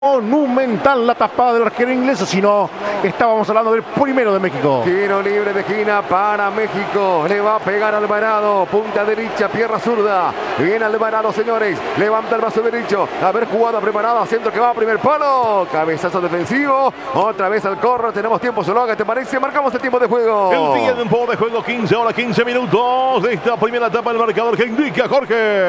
Monumental la tapada del arquero inglés, si no, estábamos hablando del primero de México. Tiro libre de esquina para México. Le va a pegar Alvarado. Punta derecha, pierna zurda. Viene Alvarado, señores. Levanta el brazo derecho. A ver, jugada preparada. Centro que va a primer palo. Cabezazo defensivo. Otra vez al corro. Tenemos tiempo, Zuluaga, ¿te parece? Marcamos el tiempo de juego. El tiempo de juego, 15 horas, 15 minutos de esta primera etapa del marcador que indica Jorge.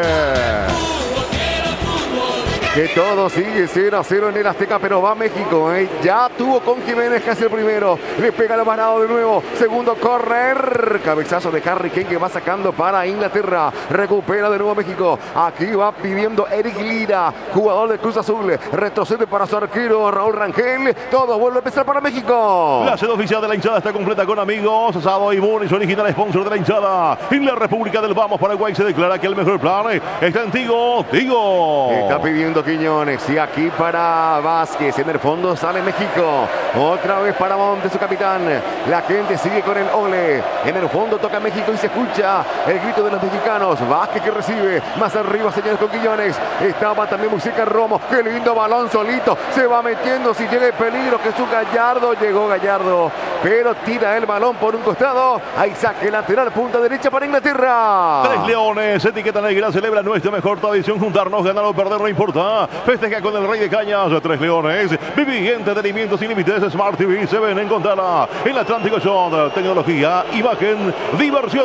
Que todo sigue 0-0 en el Azteca, pero va México, Ya tuvo con Jiménez casi el primero. Le pega Alvarado de nuevo. Segundo córner. Cabezazo de Harry Kane que va sacando para Inglaterra. Recupera de nuevo México. Aquí va pidiendo Eric Lira, jugador de Cruz Azul. Retrocede para su arquero Raúl Rangel. Todo vuelve a empezar para México. La sede oficial de la hinchada está completa con amigos. Asado y Muniz, original sponsor de la hinchada. En la República del Vamos, Paraguay, se declara que el mejor plan está en Tigo. Está pidiendo Quiñones y aquí para Vázquez. En el fondo sale México. Otra vez para Montes, su capitán. La gente sigue con el ole. En el fondo toca México y se escucha el grito de los mexicanos. Vázquez que recibe. Más arriba, señores, con Quiñones. Estaba también Musica Romo. Qué lindo balón solito. Se va metiendo si llega el peligro. Jesús Gallardo. Llegó Gallardo, pero tira el balón por un costado. Ahí saque lateral, punta derecha para Inglaterra. Tres Leones, etiqueta negra, celebra nuestra mejor tradición. Juntarnos, ganar o perder no importa. Festeja con el Rey de Cañas. Tres Leones, viví entretenimiento sin límites. Smart TV se ven en Contala. El Atlántico Show, tecnología, imagen, diversión.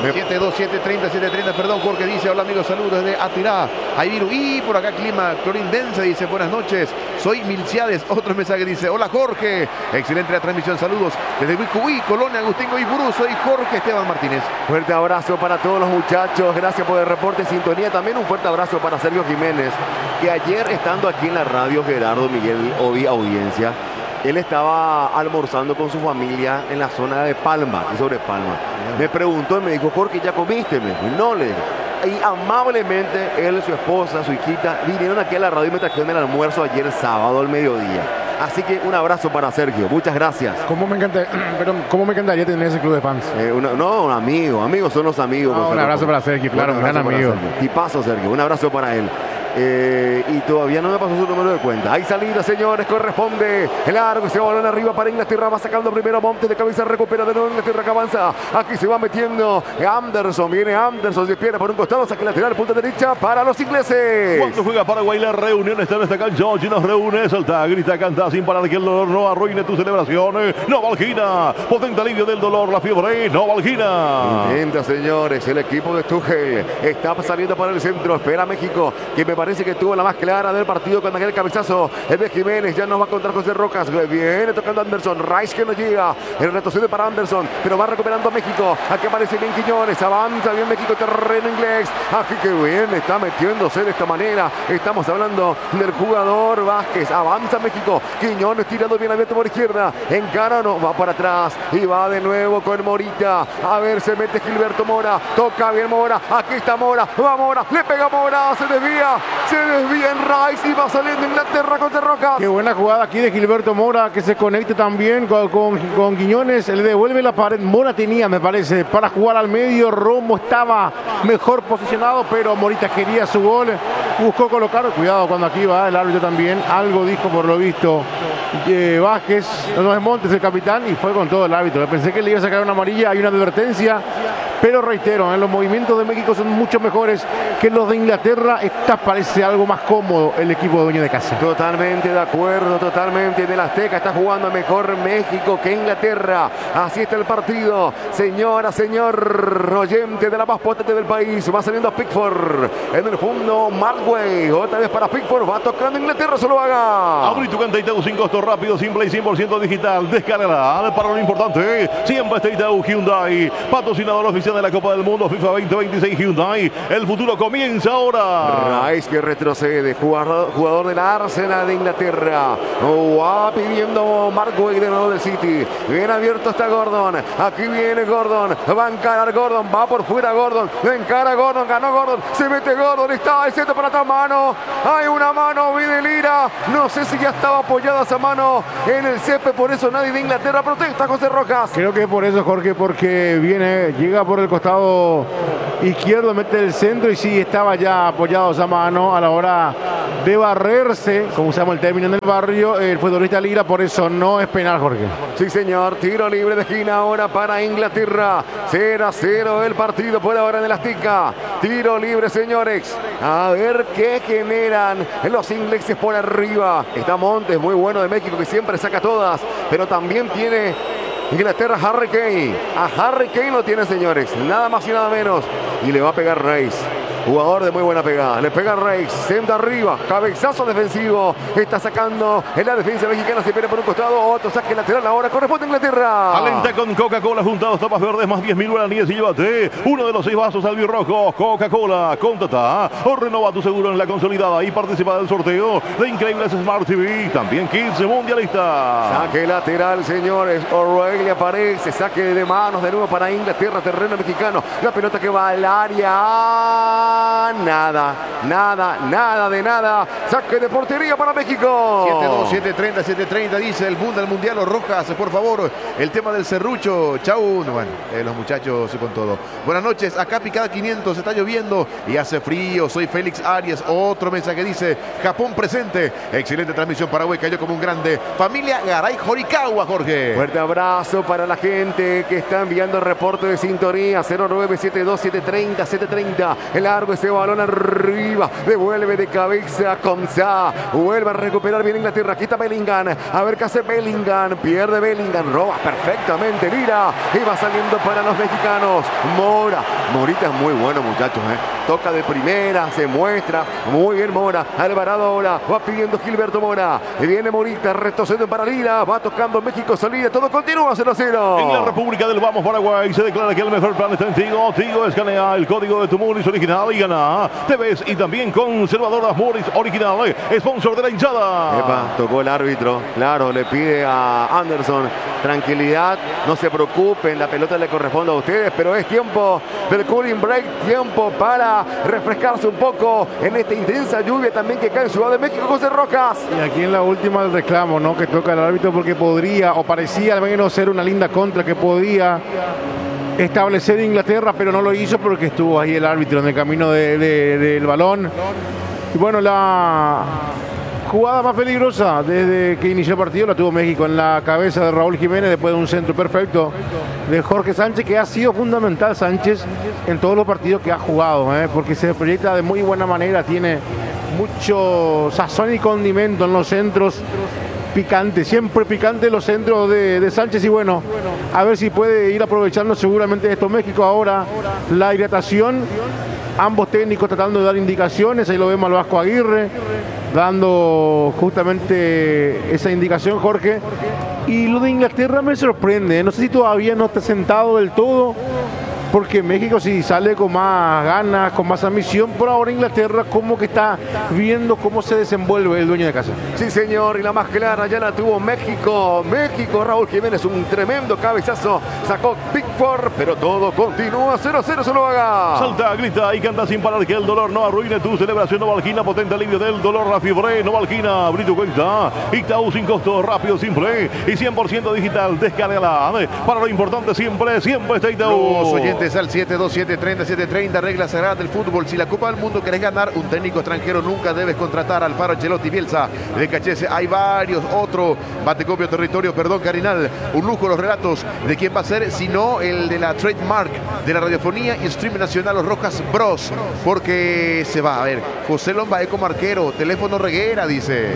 72730, perdón, Jorge dice: hola amigos, saludos desde Atirá, Aiviru. Y por acá clima clorindense, dice: buenas noches, soy Milciades. Otro mensaje dice: hola Jorge, excelente la transmisión, saludos desde Wicuí, Colonia, Agustín Goiburú. Soy Jorge Esteban Martínez. Fuerte abrazo para todos los muchachos, gracias por el reporte, sintonía. También un fuerte abrazo para Sergio Jiménez, que ayer, estando aquí en la radio Gerardo Miguel Ovi Audiencia, él estaba almorzando con su familia en la zona de Palma, aquí sobre Palma. Me preguntó y me dijo: Jorge, ¿ya comiste? Me dijo: no, le digo. Y amablemente él, su esposa, su hijita vinieron aquí a la radio y me trajeron el almuerzo ayer sábado al mediodía. Así que un abrazo para Sergio, muchas gracias. ¿Cómo me encantaría tener ese club de fans? Un amigo, amigos son los amigos. Un abrazo para Sergio, claro, un gran amigo. Y paso, Sergio, un abrazo para él. Y todavía no me pasó su número de cuenta. Hay salida, señores, corresponde el largo, se va balón arriba para Inglaterra, va sacando primero Montes de cabeza, recupera de nuevo Inglaterra que avanza. Aquí se va metiendo Anderson, viene Anderson, se pierde por un costado, saque lateral, punta derecha para los ingleses. Cuando juega Paraguay, la reunión está en esta cancha. Hoy nos reúne, salta, grita, canta sin parar, que el dolor no arruine tu celebración. No Valgina, potente alivio del dolor, la fiebre, no Valgina. Intenta, señores, el equipo de Tuchel está saliendo para el centro, espera México, que me parece que tuvo la más clara del partido con aquel cabezazo de Jiménez. Ya nos va a contar José Rocas. Viene tocando Anderson. Rice que no llega. El retrocede para Anderson, pero va recuperando México. Aquí aparece bien Quiñones. Avanza bien México, terreno inglés. Aquí que bien está metiéndose de esta manera. Estamos hablando del jugador Vázquez. Avanza México. Quiñones tirando bien abierto por izquierda. Encara, no, va para atrás. Y va de nuevo con Morita. A ver, se mete Gilberto Mora. Toca bien Mora. Aquí está Mora. Va Mora. Le pega Mora. Se desvía. Se desvía en Rice y va saliendo Inglaterra con Rojas. Qué buena jugada aquí de Gilberto Mora, que se conecte también con Quiñones. Le devuelve la pared. Mora tenía, me parece, para jugar al medio. Romo estaba mejor posicionado, pero Morita quería su gol. Buscó colocar. Cuidado cuando aquí va el árbitro también. Algo dijo por lo visto Vázquez. No es Montes el capitán y fue con todo el árbitro. Pensé que le iba a sacar una amarilla. Hay una advertencia. Pero reitero, los movimientos de México son mucho mejores que los de Inglaterra. Esta parece algo más cómodo el equipo dueño de casa. Totalmente de acuerdo, totalmente. En el Azteca está jugando mejor México que Inglaterra. Así está el partido. Señora, señor oyente de la más potente del país, va saliendo Pickford. En el fondo, Markway. Otra vez para Pickford. Va tocando Inglaterra, solo haga. Abrí tu cuenta Itaú sin costo, rápido, simple y 100% digital. Descárgala para lo importante. Siempre está Itaú Hyundai, patrocinador oficial de la Copa del Mundo FIFA 2026 Hyundai. El futuro comienza ahora. Rice que retrocede, jugador del Arsenal de Inglaterra. Va pidiendo Markway de nuevo del City. Bien abierto está Gordon. Aquí viene Gordon. Va a encarar Gordon. Va por fuera Gordon. Encara Gordon. Ganó Gordon. Se mete Gordon. Está el centro para atrás. Mano. Hay una mano. Vide Lira. No sé si ya estaba apoyada esa mano en el césped. Por eso nadie de Inglaterra protesta. José Rojas. Creo que por eso, Jorge, porque llega por el costado izquierdo, mete el centro y sí estaba ya apoyado esa mano a la hora de barrerse, como usamos el término en el barrio, el futbolista Lira, por eso no es penal, Jorge. Sí, señor. Tiro libre de esquina ahora para Inglaterra. 0-0 el partido por ahora en el Azteca. Tiro libre, señores. A ver qué generan los ingleses por arriba. Está Montes, muy bueno de México, que siempre saca todas, pero también tiene Inglaterra Harry Kane. A Harry Kane lo tiene, señores. Nada más y nada menos. Y le va a pegar Reis. Jugador de muy buena pegada. Le pega Reis. Senda arriba. Cabezazo defensivo. Está sacando en la defensa mexicana. Se pierde por un costado. Otro saque lateral. Ahora corresponde a Inglaterra. Alenta con Coca-Cola juntados. Tapas verdes más 10.000 guaraníes y llévate uno de los 6 vasos albirrojos. Coca-Cola. Contata o renova tu seguro en la consolidada y participa del sorteo de increíbles Smart TV. También Kids Mundialista. Saque lateral, señores. O'Reilly aparece. Saque de manos de nuevo para Inglaterra. Terreno mexicano. La pelota que va al área. Nada de nada. Saque de portería para México. 7-2, 7-30, 7-30, dice el Mundo del Mundial. Los Rojas, por favor, el tema del serrucho. Chau. Bueno, los muchachos con todo. Buenas noches, acá Picada 500, está lloviendo y hace frío. Soy Félix Arias. Otro mensaje dice, Japón presente. Excelente transmisión, Paraguay cayó como un grande. Familia Garay Horikawa, Jorge. Fuerte abrazo para la gente que está enviando reporte de sintonía. 0972 730 730. El largo ese balón arriba. Devuelve de cabeza con Sa. Vuelve a recuperar bien Inglaterra. Aquí está Bellingham. A ver qué hace Bellingham. Pierde Bellingham. Roba perfectamente. Mira. Y va saliendo para los mexicanos. Mora. Morita es muy bueno, muchachos. Toca de primera. Se muestra. Muy bien Mora. Alvarado ahora. Va pidiendo Gilberto Mora. Y viene Morita. Retrocede para Lira. Va tocando México. Salida. Todo continúa 0-0. En la República del Vamos, Paraguay, se declara que el mejor plan está en Tigo. Tigo escanea el código de tu Muris original y gana. Te ves y también conservadoras Muris original, sponsor de la hinchada. Epa, tocó el árbitro. Claro, le pide a Anderson tranquilidad. No se preocupen, la pelota le corresponde a ustedes, pero es tiempo del cooling break. Tiempo para refrescarse un poco en esta intensa lluvia también que cae en Ciudad de México, José Rojas. Y aquí en la última el reclamo, ¿no? Que toca el árbitro porque podría, o parecía al menos ser una linda contra que podía establecer Inglaterra, pero no lo hizo porque estuvo ahí el árbitro en el camino del balón. Y bueno, la jugada más peligrosa desde que inició el partido la tuvo México en la cabeza de Raúl Jiménez después de un centro perfecto de Jorge Sánchez, que ha sido fundamental Sánchez en todos los partidos que ha jugado, porque se proyecta de muy buena manera, tiene mucho sazón y condimento en los centros. Picante, siempre picante los centros de Sánchez y bueno, a ver si puede ir aprovechando seguramente esto México ahora, la hidratación, ambos técnicos tratando de dar indicaciones, ahí lo vemos al Vasco Aguirre, dando justamente esa indicación, Jorge, y lo de Inglaterra me sorprende, no sé si todavía no está sentado del todo, porque México sí sale con más ganas, con más ambición. Por ahora Inglaterra como que está viendo cómo se desenvuelve el dueño de casa. Sí, señor, y la más clara ya la tuvo México. México, Raúl Jiménez, un tremendo cabezazo. Sacó Pickford, pero todo continúa 0-0, se lo haga. Salta, grita y canta sin parar que el dolor no arruine tu celebración. Novalgina, potente alivio del dolor, la fiebre. Novalgina, abrí tu cuenta. Itaú sin costo, rápido, simple y 100% digital. Descárgala. Para lo importante siempre está Itaú. Los oyentes al 72730 reglas sagradas del fútbol. Si la Copa del Mundo querés ganar, un técnico extranjero nunca debes contratar. Alfaro, Ancelotti, Bielsa, de Cachese. Hay varios, otro Batecopio Territorio, perdón, Carinal. Un lujo los relatos de quién va a ser, sino el de la trademark de la radiofonía y streaming nacional, los Rojas Bros. Porque se va, a ver, José Lombae como arquero, teléfono Reguera, dice.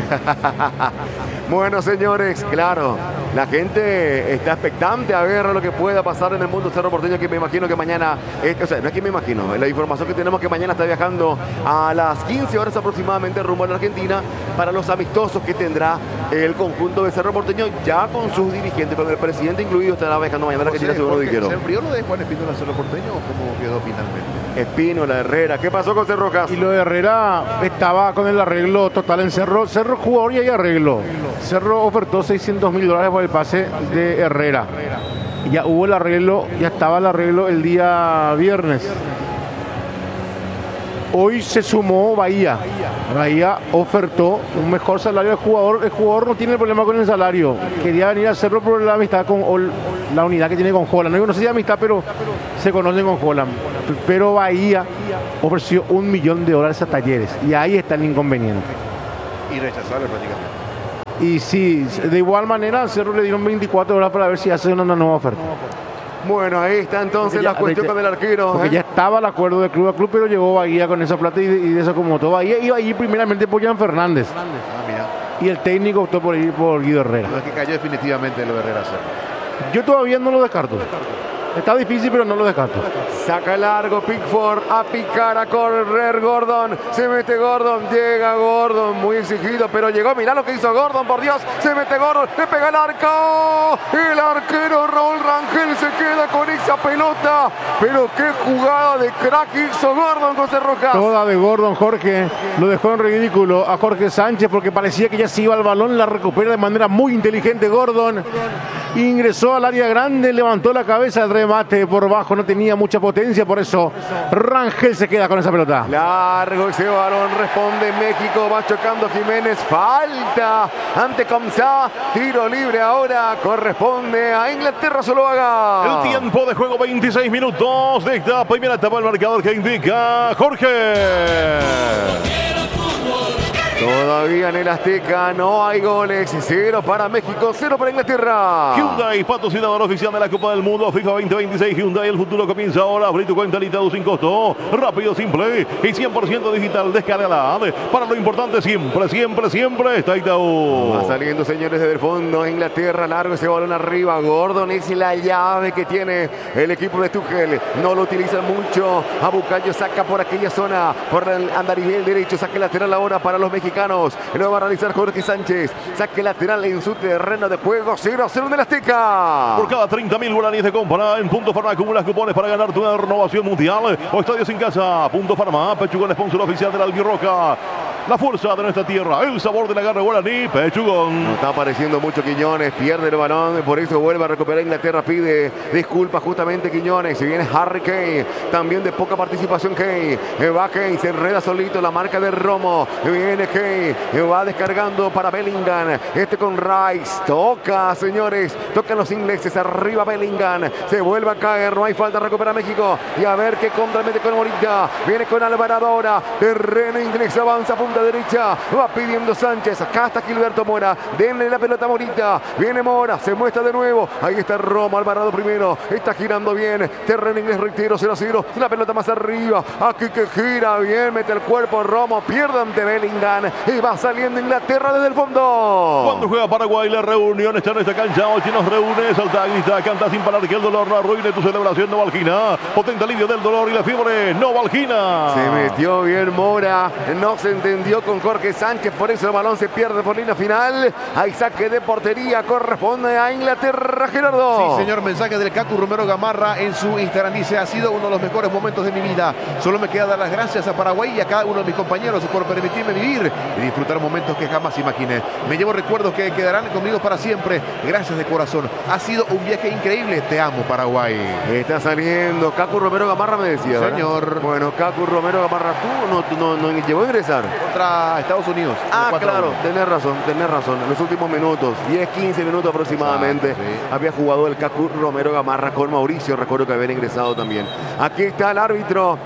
Bueno, señores, claro, la gente está expectante a ver lo que pueda pasar en el mundo cerro porteño, que me imagino que mañana, o sea, no es que me imagino, la información que tenemos que mañana está viajando a las 15 horas aproximadamente rumbo a la Argentina para los amistosos que tendrá el conjunto de Cerro Porteño, ya con sus dirigentes, con el presidente incluido, estará viajando mañana a la Argentina, según lo dijeron. ¿Se enfrió lo de Juan Espínola en Cerro Porteño o cómo quedó finalmente? Espínola, Herrera, ¿qué pasó con Cerro Rojas? Y lo de Herrera estaba con el arreglo total en Cerro. Cerro jugador y hay arreglo. Cerro ofertó $600.000 por el pase de Herrera. Ya hubo el arreglo, ya estaba el arreglo el día viernes. Hoy se sumó Bahía. Bahía ofertó un mejor salario al jugador. El jugador no tiene problema con el salario. Quería venir a hacerlo por la amistad con la unidad que tiene con Holland. No sé si amistad, pero se conocen con Holland. Pero Bahía ofreció $1 millón a Talleres. Y ahí está el inconveniente. irrechazable prácticamente. Y sí, de igual manera al Cerro le dieron 24 horas para ver si hace una nueva oferta. Bueno, ahí está entonces la cuestión con el arquero. Porque ya estaba el acuerdo de club a club, pero llegó Bahía con esa plata y desacomodó. Bahía iba a ir primeramente por Jan Fernández. Mira. Y el técnico optó por ir por Guido Herrera. No, es que cayó definitivamente lo de Herrera. Yo todavía no lo descarto. Está difícil, pero no lo descarto. Saca largo Pickford a picar, a correr Gordon. Se mete Gordon, llega Gordon, muy exigido, pero llegó. Mirá lo que hizo Gordon, por Dios. Se mete Gordon, le pega el arco. El arquero Raúl Rangel se queda con esa pelota. Pero qué jugada de crack hizo Gordon con Rojas. Toda de Gordon, Jorge. Lo dejó en ridículo a Jorge Sánchez porque parecía que ya se iba al balón. La recupera de manera muy inteligente Gordon. Ingresó al área grande, levantó la cabeza, el remate por bajo no tenía mucha potencia, por eso Rangel se queda con esa pelota. Largo ese balón, responde México, va chocando Jiménez, falta ante Comsá, tiro libre ahora, corresponde a Inglaterra Zuluaga. El tiempo de juego, 26 minutos de esta primera etapa, el marcador que indica Jorge. Todavía en el Azteca no hay goles. 0 para México, 0 para Inglaterra. Hyundai, patrocinador oficial de la Copa del Mundo FIFA 2026. Hyundai, el futuro comienza ahora. Abrí tu cuenta Litado sin costo. Rápido, simple y 100% digital. Descárgala. Para lo importante siempre, siempre, siempre está Itaú. Va saliendo, señores, desde el fondo. Inglaterra, largo ese balón arriba. Gordon es la llave que tiene el equipo de Tuchel. No lo utilizan mucho. A Bucayo saca por aquella zona. Por el andarivel derecho. Saque lateral ahora para los mexicanos. Lo va a realizar Jorge Sánchez. Saque lateral en su terreno de juego. 0-0 en el Azteca. Por cada 30.000 guaraníes de compra en Punto Farma acumulas cupones para ganar tu renovación mundial o estadios en casa. Punto Farma, Pechugón, sponsor oficial de la Albirroja. La fuerza de nuestra tierra, el sabor de la garra guaraní, Pechugón. No está apareciendo mucho Quiñones, pierde el balón, por eso vuelve a recuperar Inglaterra, pide disculpas justamente Quiñones. Si viene Harry Kane, también de poca participación Kane. Va Kane, se enreda solito, la marca de Romo. Viene Kane, va descargando para Bellingham. Con Rice, toca, señores, tocan los ingleses, arriba Bellingham. Se vuelve a caer, no hay falta, recupera México. Y a ver qué contramete con Morita. Viene con Alvarado ahora, terreno inglés, avanza a punta derecha, va pidiendo Sánchez, acá está Gilberto Mora, denle la pelota a Morita, viene Mora, se muestra de nuevo, ahí está Romo, Alvarado primero, está girando bien, terreno inglés, reitero, 0-0, la pelota más arriba, aquí que gira bien, mete el cuerpo Romo, pierde ante Bellingham y va saliendo Inglaterra desde el fondo. Cuando juega Paraguay, la reunión está en esta cancha, hoy nos reúne, salta, grita, canta sin parar que el dolor no arruine tu celebración, Novalgina, potente alivio del dolor y la fiebre, Novalgina. Se metió bien Mora, no se entendió con Jorge Sánchez, por eso el balón se pierde por línea final. Hay saque de portería, corresponde a Inglaterra, Gerardo. Sí, señor, mensaje del Cacu Romero Gamarra en su Instagram, dice: ha sido uno de los mejores momentos de mi vida, solo me queda dar las gracias a Paraguay y a cada uno de mis compañeros por permitirme vivir y disfrutar momentos que jamás imaginé. Me llevo recuerdos que quedarán conmigo para siempre, gracias de corazón, ha sido un viaje increíble, te amo Paraguay. Está saliendo Cacu Romero Gamarra, me decía, ¿verdad? Señor. Bueno, Cacu Romero Gamarra, tú no llegó a ingresar Contra Estados Unidos. claro, tenés razón. En los últimos minutos, 10-15 minutos aproximadamente, Exacto, sí. había jugado el Cacu Romero Gamarra con Mauricio, recuerdo que habían ingresado también. Aquí está el árbitro,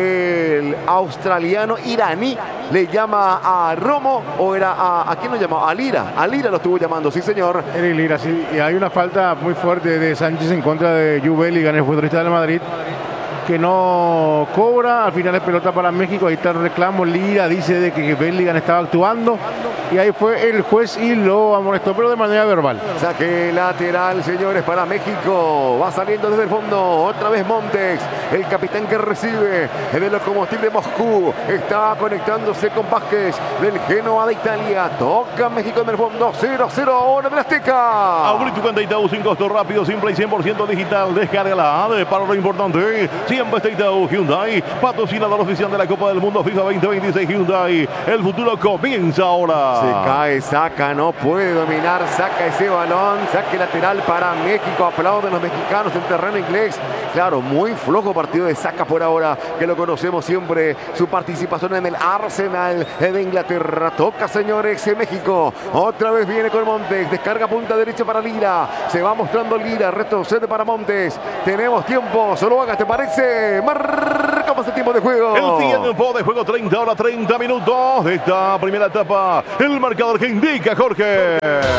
el australiano iraní, le llama a Romo, o era ¿a quién lo llamó? A Lira lo estuvo llamando, sí señor. Eric Lira, sí, y hay una falta muy fuerte de Sánchez en contra de Jude Bellingham, el futbolista del Madrid, que no cobra, al final es pelota para México, ahí está el reclamo, Lira dice de que Bellingham estaba actuando y ahí fue el juez y lo amonestó, pero de manera verbal. Saque lateral, señores, para México, va saliendo desde el fondo, otra vez Montes, el capitán que recibe el Lokomotiv de Moscú, está conectándose con Vázquez del Genoa de Italia, toca México en el fondo, 0-0 ahora en el Azteca. Abrí tu cuenta Itaú sin costo, rápido, simple y 100% digital. Descárgala para lo importante. Siempre está Itaú. Hyundai, patrocinador oficial de la Copa del Mundo FIFA 2026. Hyundai, el futuro comienza ahora. Se cae, saca, no puede dominar, saca ese balón, saque lateral para México, aplauden los mexicanos en terreno inglés. Claro, muy flojo partido de Saka por ahora, que lo conocemos siempre, su participación en el Arsenal de Inglaterra. Toca, señores, en México, otra vez viene con Montes, descarga punta derecha para Lira, se va mostrando Lira, retrocede para Montes, tenemos tiempo, solo haga, ¿te parece? Marca Vamos a tiempo de juego. El tiempo de juego, 30 horas, 30 minutos de esta primera etapa. El marcador que indica Jorge.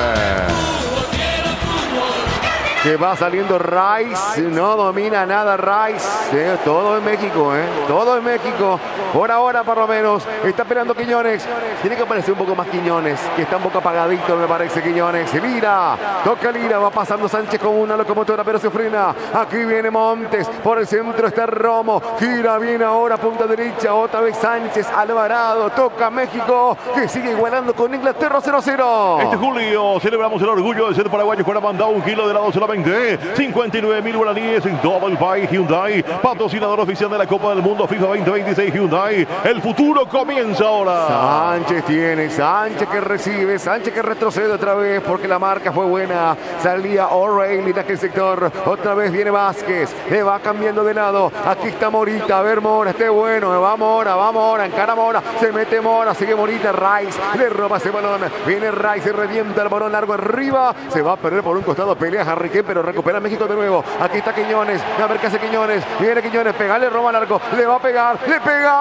Que va saliendo Rice, no domina nada Rice, todo en México, todo en México, por ahora por lo menos, está peleando Quiñones, tiene que aparecer un poco más Quiñones, que está un poco apagadito me parece Quiñones, Lira, toca Lira, va pasando Sánchez con una locomotora pero se frena, aquí viene Montes, por el centro está Romo, gira bien ahora, punta derecha, otra vez Sánchez, Alvarado, toca México, que sigue igualando con Inglaterra 0-0. Este julio celebramos el orgullo de ser paraguayos con mandado un kilo de helado solamente 59.000 guaraníes en todo el país. Hyundai, patrocinador oficial de la Copa del Mundo FIFA 2026. Hyundai, el futuro comienza ahora. Sánchez tiene, Sánchez que recibe, Sánchez que retrocede otra vez porque la marca fue buena. Salía O'Reilly en aquel sector, otra vez viene Vázquez, le va cambiando de lado. Aquí está Morita, a ver Mora, esté bueno, va Mora, encara Mora, se mete Mora, sigue Morita, Rice, le roba ese balón, viene Rice, se revienta el balón largo arriba, se va a perder por un costado, pelea Harry Kane, pero recupera México de nuevo. Aquí está Quiñones, a ver qué hace Quiñones, viene Quiñones, pega, le roba largo, le va a pegar, le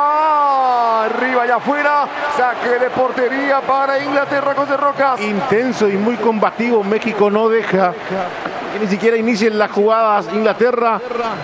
pega arriba y afuera, saque de portería para Inglaterra, José Rocas. Intenso y muy combativo, México no deja que ni siquiera inicien las jugadas. Inglaterra,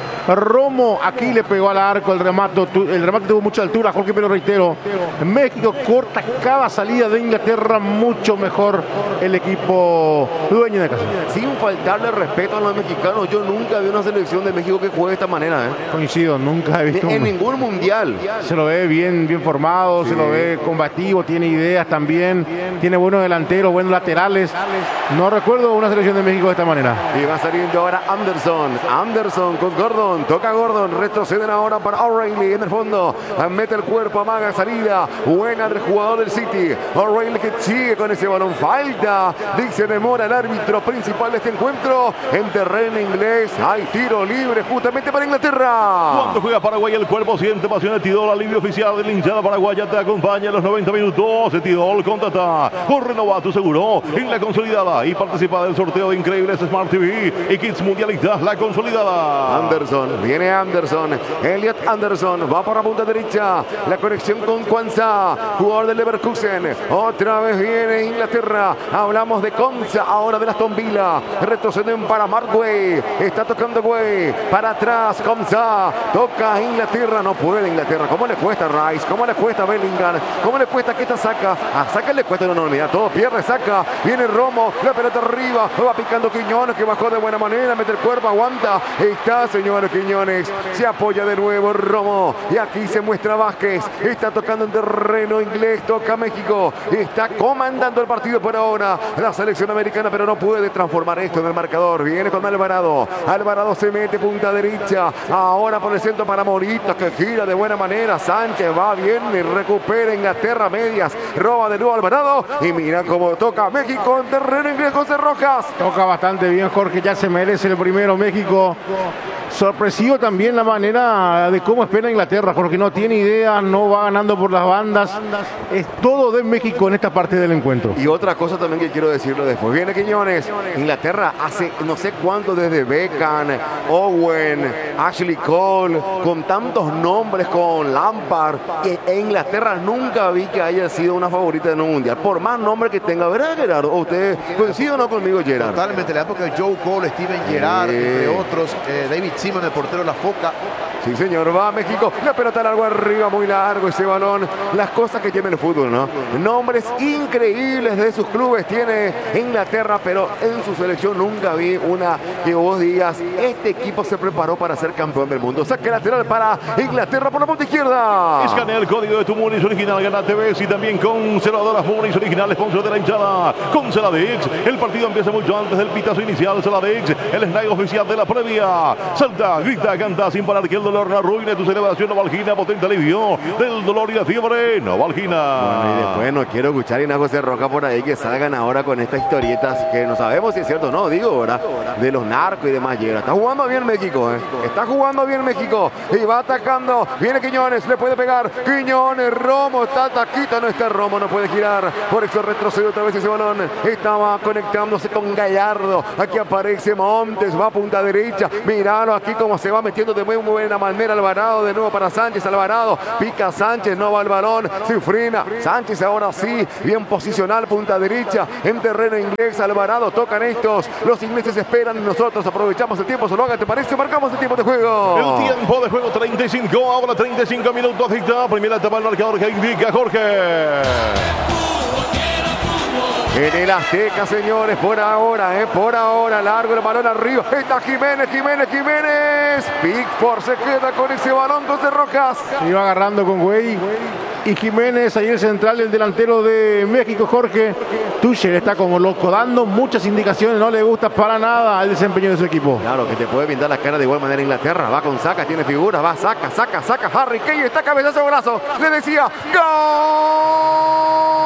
Romo aquí le pegó al arco, el remate tuvo mucha altura, Jorge, pero reitero, México corta cada salida de Inglaterra, mucho mejor el equipo dueño de casa. Sin faltarle respeto a los mexicanos, yo nunca vi una selección de México que juegue de esta manera. Coincido, nunca he visto en ningún mundial. Se lo ve bien formado, sí. Se lo ve combativo, tiene ideas también, tiene buenos delanteros, buenos laterales. No recuerdo una selección de México de esta manera. Y va saliendo ahora Anderson con Gordon, toca Gordon, retroceden ahora para O'Reilly en el fondo, mete el cuerpo, amaga salida, buena del jugador del City, O'Reilly que sigue con ese balón, falta, dice demora el árbitro principal de este encuentro, en terreno inglés, hay tiro libre justamente para Inglaterra. Cuando juega Paraguay el cuerpo siente pasión de Tidol, alivio oficial de la hinchada paraguaya, te acompaña en los 90 minutos, Tidol, contrata, por renovar tu seguro, en la consolidada y participa del sorteo de increíbles Smart TV y Kids Mundialistas, la consolidada. Viene Anderson, Elliot Anderson, va para la punta derecha, la conexión con Kwanza, jugador del Leverkusen, otra vez viene Inglaterra, hablamos de Konza, ahora de Aston Villa, retroceden para Mark Way, está tocando Way, para atrás Konza, toca Inglaterra, no puede Inglaterra, ¿cómo le cuesta Rice? ¿Cómo le cuesta Bellingham? ¿Cómo le cuesta que esta saca? A Saca le cuesta una enormidad, todo pierde, saca, viene Romo, la pelota arriba, va picando Quiñones que bajó de buena manera, mete el cuerpo, aguanta, está señor Quiñones, se apoya de nuevo Romo y aquí se muestra Vázquez, está tocando en terreno inglés, toca México, está comandando el partido por ahora la selección americana, pero no puede transformar esto en el marcador. Viene con Alvarado, se mete punta derecha, ahora por el centro para Morita que gira de buena manera, Sánchez va bien y recupera Inglaterra medias, roba de nuevo Alvarado y mira cómo toca México en terreno inglés. José Rojas toca bastante bien, Jorge, ya se merece el primero México. Sorpresivo también la manera de cómo espera Inglaterra, porque no tiene idea, no va ganando por las bandas. Es todo de México en esta parte del encuentro. Y otra cosa también que quiero decirlo después. Viene Quiñones. Inglaterra hace no sé cuánto desde Beckham, Owen, Ashley Cole, con tantos nombres, con Lampard. E Inglaterra nunca vi que haya sido una favorita en un mundial. Por más nombre que tenga, ¿verdad, Gerardo? ¿Usted coincide o no conmigo, Gerardo? Totalmente. La época de Joe Cole, Steven Gerrard, entre otros, David Seaman, el portero La Foca. Sí, señor, va a México, la pelota largo arriba, muy largo ese balón, las cosas que tiene el fútbol, ¿no? Nombres increíbles de sus clubes tiene Inglaterra, pero en su selección nunca vi una que vos digas, este equipo se preparó para ser campeón del mundo. Saque lateral para Inglaterra por la punta izquierda. Escanea el código de tu Munis original, gana TV y también con celadoras Munis originales, sponsor de la hinchada, con Celadix. El partido empieza mucho antes del pitazo inicial. Celadix, el snack oficial de la previa. Salta, grita, canta sin parar que el dolor no arruine tu celebración. Novalgina, potente alivio del dolor y la fiebre. Novalgina. Bueno, y después no quiero escuchar a José Roca por ahí que salgan ahora con estas historietas que no sabemos si es cierto o no, digo, ¿verdad? De los narcos y demás. Está jugando bien México, Está jugando bien México. Y va atacando. Viene Quiñones, le puede pegar. Quiñones, Romo, está taquita, no está Romo, no puede girar. Por eso retrocede otra vez ese balón. Estaba conectándose con Gallardo. Aquí aparece Montes, va a punta derecha. Míralo aquí como se va metiendo de muy buena manera Alvarado. De nuevo para Sánchez. Alvarado pica Sánchez, no va el balón. Se frena. Sánchez ahora sí, bien posicional, punta derecha en terreno inglés. Alvarado, tocan estos. Los ingleses esperan y nosotros aprovechamos el tiempo. Zuluaga, ¿te parece? Marcamos el tiempo de juego. El tiempo de juego 35, ahora 35 minutos. Dicta primera etapa el marcador que indica Jorge. En el Azteca, señores, por ahora, largo el balón arriba. Está Jiménez. Pickford se queda con ese balón, José Rojas. Se iba agarrando con Güey y Jiménez, ahí el central, el delantero de México, Jorge. Tuchel está como loco, dando muchas indicaciones, no le gusta para nada el desempeño de su equipo. Claro, que te puede pintar la cara de igual manera Inglaterra. Va con Saka, tiene figuras, va, saca. Harry Kane, está cabezazo de brazo. Le decía, ¡gol!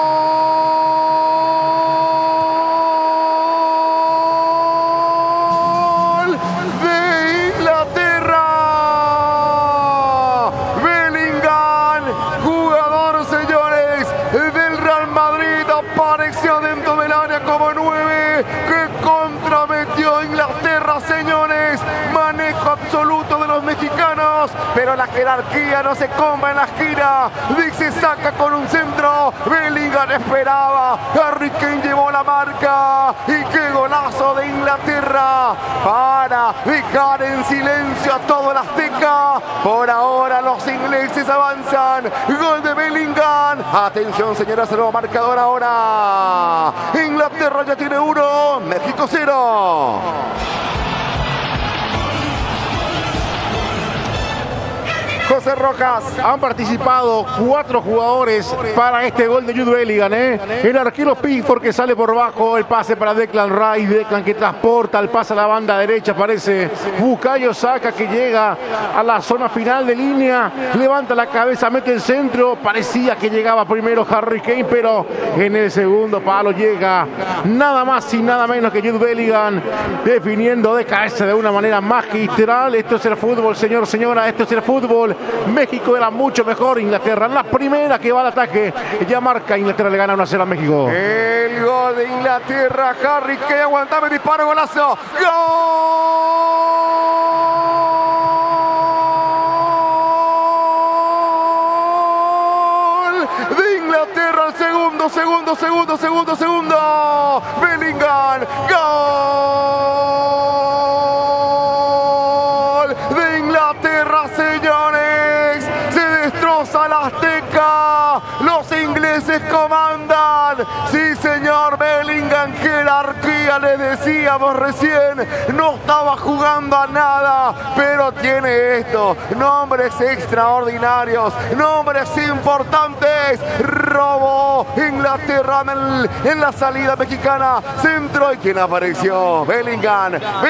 Señores, manejo absoluto de los mexicanos, pero la jerarquía no se coma en la gira. Dice Saka con un centro, Bellingham esperaba, Harry Kane llevó la marca y qué golazo de Inglaterra para dejar en silencio a todo el Azteca. Por ahora los ingleses avanzan, gol de Bellingham. Atención, señoras, el nuevo marcador ahora. Inglaterra ya tiene 1, México 0. José Rojas. Han participado 4 jugadores para este gol de Jude Bellingham. El arquero Pickford que sale por bajo, el pase para Declan Rice, Declan que transporta el pase a la banda derecha, aparece Bukayo Saka que llega a la zona final de línea, levanta la cabeza, mete el centro, parecía que llegaba primero Harry Kane, pero en el segundo palo llega nada más y nada menos que Jude Bellingham, definiendo de cabeza de una manera magistral. Esto es el fútbol, señor, señora, esto es el fútbol. México era mucho mejor, Inglaterra la primera que va al ataque, ya marca, Inglaterra le gana 1-0 a México. El gol de Inglaterra, Harry Kane, aguantame, disparo, golazo, gol de Inglaterra al segundo, Bellingham, gol de Inglaterra, señores, se destroza la Azteca, los ingleses comandan, sí señor, Bellingham, jerarquía, les decíamos recién, no estaba jugando a nada, pero tiene esto, nombres extraordinarios, nombres importantes, robó Inglaterra en la salida mexicana, centro, y quien apareció, Bellingham,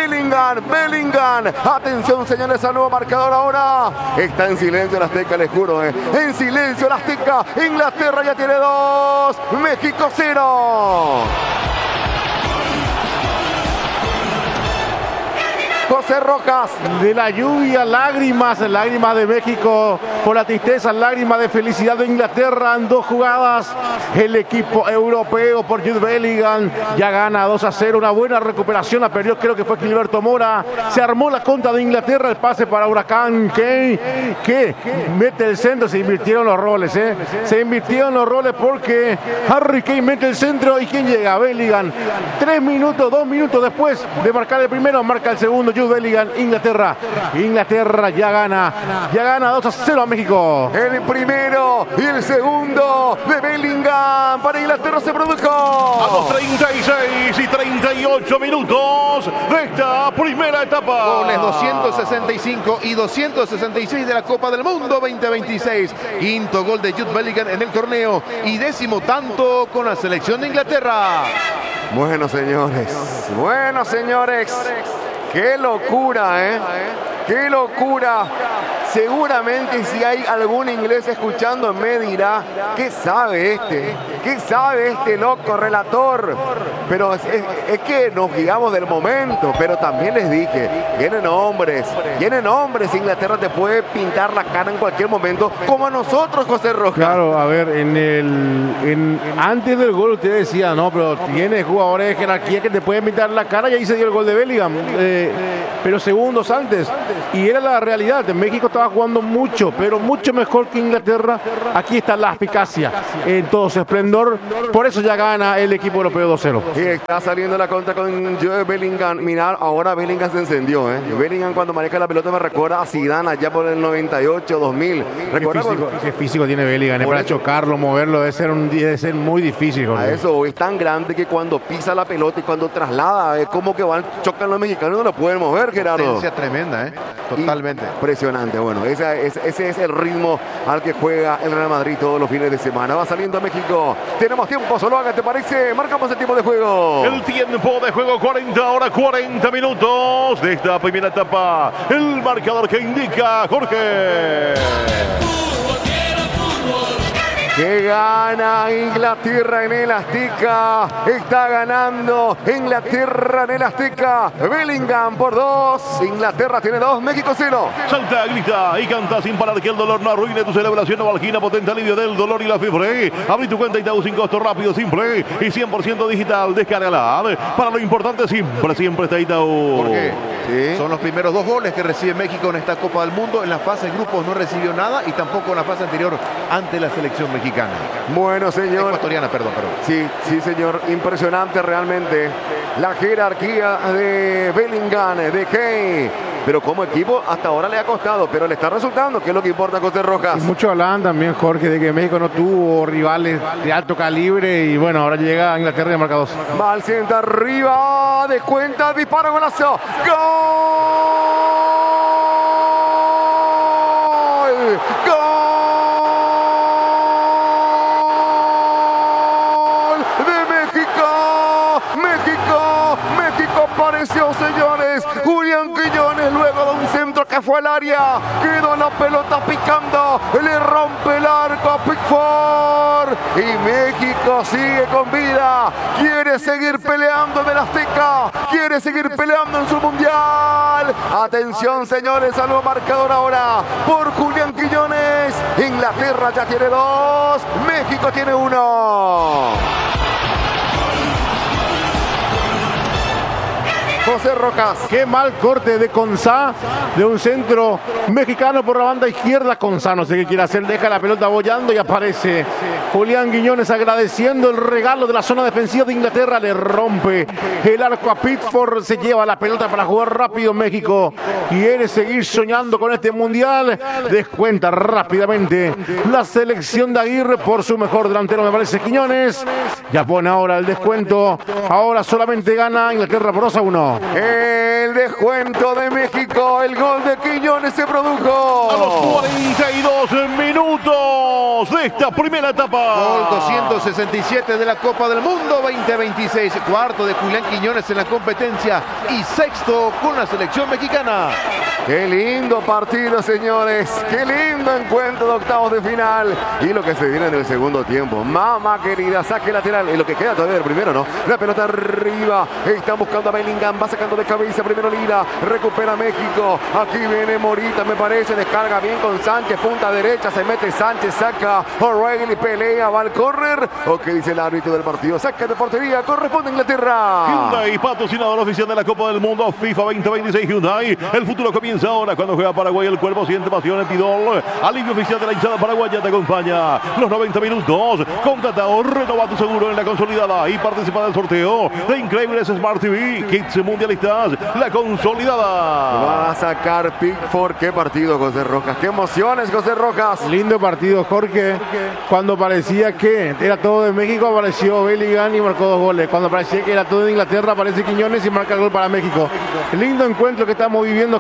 atención señores al nuevo marcador ahora, está en silencio el Azteca, les juro, en silencio el Azteca, Inglaterra ya tiene 2, México 0. José Rojas. De la lluvia, lágrimas de México por la tristeza, lágrimas de felicidad de Inglaterra en 2 jugadas. El equipo europeo por Jude Bellingham ya gana 2-0, una buena recuperación, la perdió, creo que fue Gilberto Mora. Se armó la contra de Inglaterra, el pase para Huracán Kane, que mete el centro. Se invirtieron los roles, se invirtieron los roles porque Harry Kane mete el centro y ¿quién llega? Bellingham. 2 minutos después de marcar el primero, marca el segundo Jude Bellingham. Inglaterra ya gana 2-0 a México. El primero y el segundo de Bellingham para Inglaterra se produjo. A los 36 y 38 minutos de esta primera etapa. Goles 265 y 266 de la Copa del Mundo 2026. Quinto gol de Jude Bellingham en el torneo y 10º tanto con la selección de Inglaterra. Bueno, señores. Qué locura, qué locura. seguramente si hay algún inglés escuchando me dirá, ¿qué sabe este? ¿Qué sabe este loco relator? Pero es que nos guiamos del momento, pero también les dije, tienen hombres. Inglaterra te puede pintar la cara en cualquier momento, como a nosotros, José Rojas. Claro, a ver, antes del gol usted decía, no, pero tiene jugadores de jerarquía que te pueden pintar la cara, y ahí se dio el gol de Bellingham, pero segundos antes, y era la realidad. México estaba jugando mucho, pero mucho mejor que Inglaterra. Aquí está la eficacia en todo su esplendor, por eso ya gana el equipo europeo 2-0. Y está saliendo la contra con Joe Bellingham. Mirá, ahora Bellingham se encendió, Bellingham cuando maneja la pelota me recuerda a Zidane allá por el 98, 2000. Qué físico tiene Bellingham, para chocarlo, moverlo, debe ser muy difícil. A eso, es tan grande que cuando pisa la pelota y cuando traslada, es como que chocan los mexicanos y no lo pueden mover, Gerardo. Potencia tremenda, totalmente. Impresionante, bueno, ese es el ritmo al que juega el Real Madrid todos los fines de semana. Va saliendo a México. Tenemos tiempo, Zuluaga, ¿te parece? Marcamos el tiempo de juego. El tiempo de juego, 40 minutos de esta primera etapa. El marcador que indica Jorge. Que gana Inglaterra en el Azteca. Está ganando Inglaterra en el Azteca. Bellingham por 2. Inglaterra tiene 2, México 0. Salta, grita y canta sin parar, que el dolor no arruine tu celebración. Novalgina, potente alivio del dolor y la fiebre. Abrí tu cuenta Itaú sin costo, rápido, simple y 100% digital. Descárgala. Para lo importante siempre está Itaú. ¿Por qué? Sí. Son los primeros 2 goles que recibe México en esta Copa del Mundo. En la fase de grupos no recibió nada, y tampoco en la fase anterior ante la selección mexicana. Bueno, señor. Ecuatoriana, perdón. Sí, señor. Impresionante realmente la jerarquía de Bellingham, de Kane. Pero como equipo hasta ahora le ha costado, pero le está resultando, que es lo que importa, José Rojas. Y mucho hablan también, Jorge, de que México no tuvo rivales de alto calibre, y bueno, ahora llega a Inglaterra y marca 2. Va al centro, arriba, descuenta, disparo, golazo. ¡Gol! ¡Gol! México apareció, señores. Julián Quiñones, luego de un centro que fue al área, quedó la pelota picando, le rompe el arco a Pickford, y México sigue con vida. Quiere seguir peleando en el Azteca, quiere seguir peleando en su mundial. Atención, señores, al nuevo marcador ahora por Julián Quiñones. Inglaterra ya tiene 2, México tiene 1. José Rojas. Qué mal corte de Consá, de un centro mexicano por la banda izquierda. Consá no sé qué quiere hacer, deja la pelota bollando y aparece Julián Quiñones agradeciendo el regalo de la zona defensiva de Inglaterra. Le rompe el arco a Pickford, se lleva la pelota para jugar rápido. México quiere seguir soñando con este mundial. Descuenta rápidamente la selección de Aguirre por su mejor delantero, me parece, Quiñones. Ya pone ahora el descuento. Ahora solamente gana Inglaterra por 2-1. El descuento de México, el gol de Quiñones se produjo a los 42 minutos de esta primera etapa. Gol 267 de la Copa del Mundo 2026, cuarto de Julián Quiñones en la competencia y sexto con la selección mexicana. Qué lindo partido, señores. Qué lindo encuentro de octavos de final. Y lo que se viene en el segundo tiempo. Mamá querida, saque lateral. Y lo que queda todavía del primero, ¿no? La pelota arriba. Están buscando a Bellingham. Va sacando de cabeza primero Lira. Recupera México. Aquí viene Morita, me parece. Descarga bien con Sánchez. Punta derecha. Se mete Sánchez. Saca O'Reilly. Pelea. Va al córner. ¿O qué dice el árbitro del partido? Saca de portería. Corresponde a Inglaterra. Hyundai, patrocinador oficial de la Copa del Mundo FIFA 2026. Hyundai. El futuro comienza ahora cuando juega Paraguay. El cuerpo siente pasión en Pidol. Alivio oficial de la hinchada paraguaya te acompaña los 90 minutos. Contrata o renova tu seguro en la consolidada y participa del sorteo de increíbles Smart TV Kits Mundialistas. La consolidada. Va a sacar Pickford. Qué partido, José Rojas. Qué emociones, José Rojas. Lindo partido, Jorge. Cuando parecía que era todo de México, apareció Bellingham y marcó 2 goles. Cuando parecía que era todo de Inglaterra, aparece Quiñones y marca el gol para México. Lindo encuentro que estamos viviendo, Jorge. Al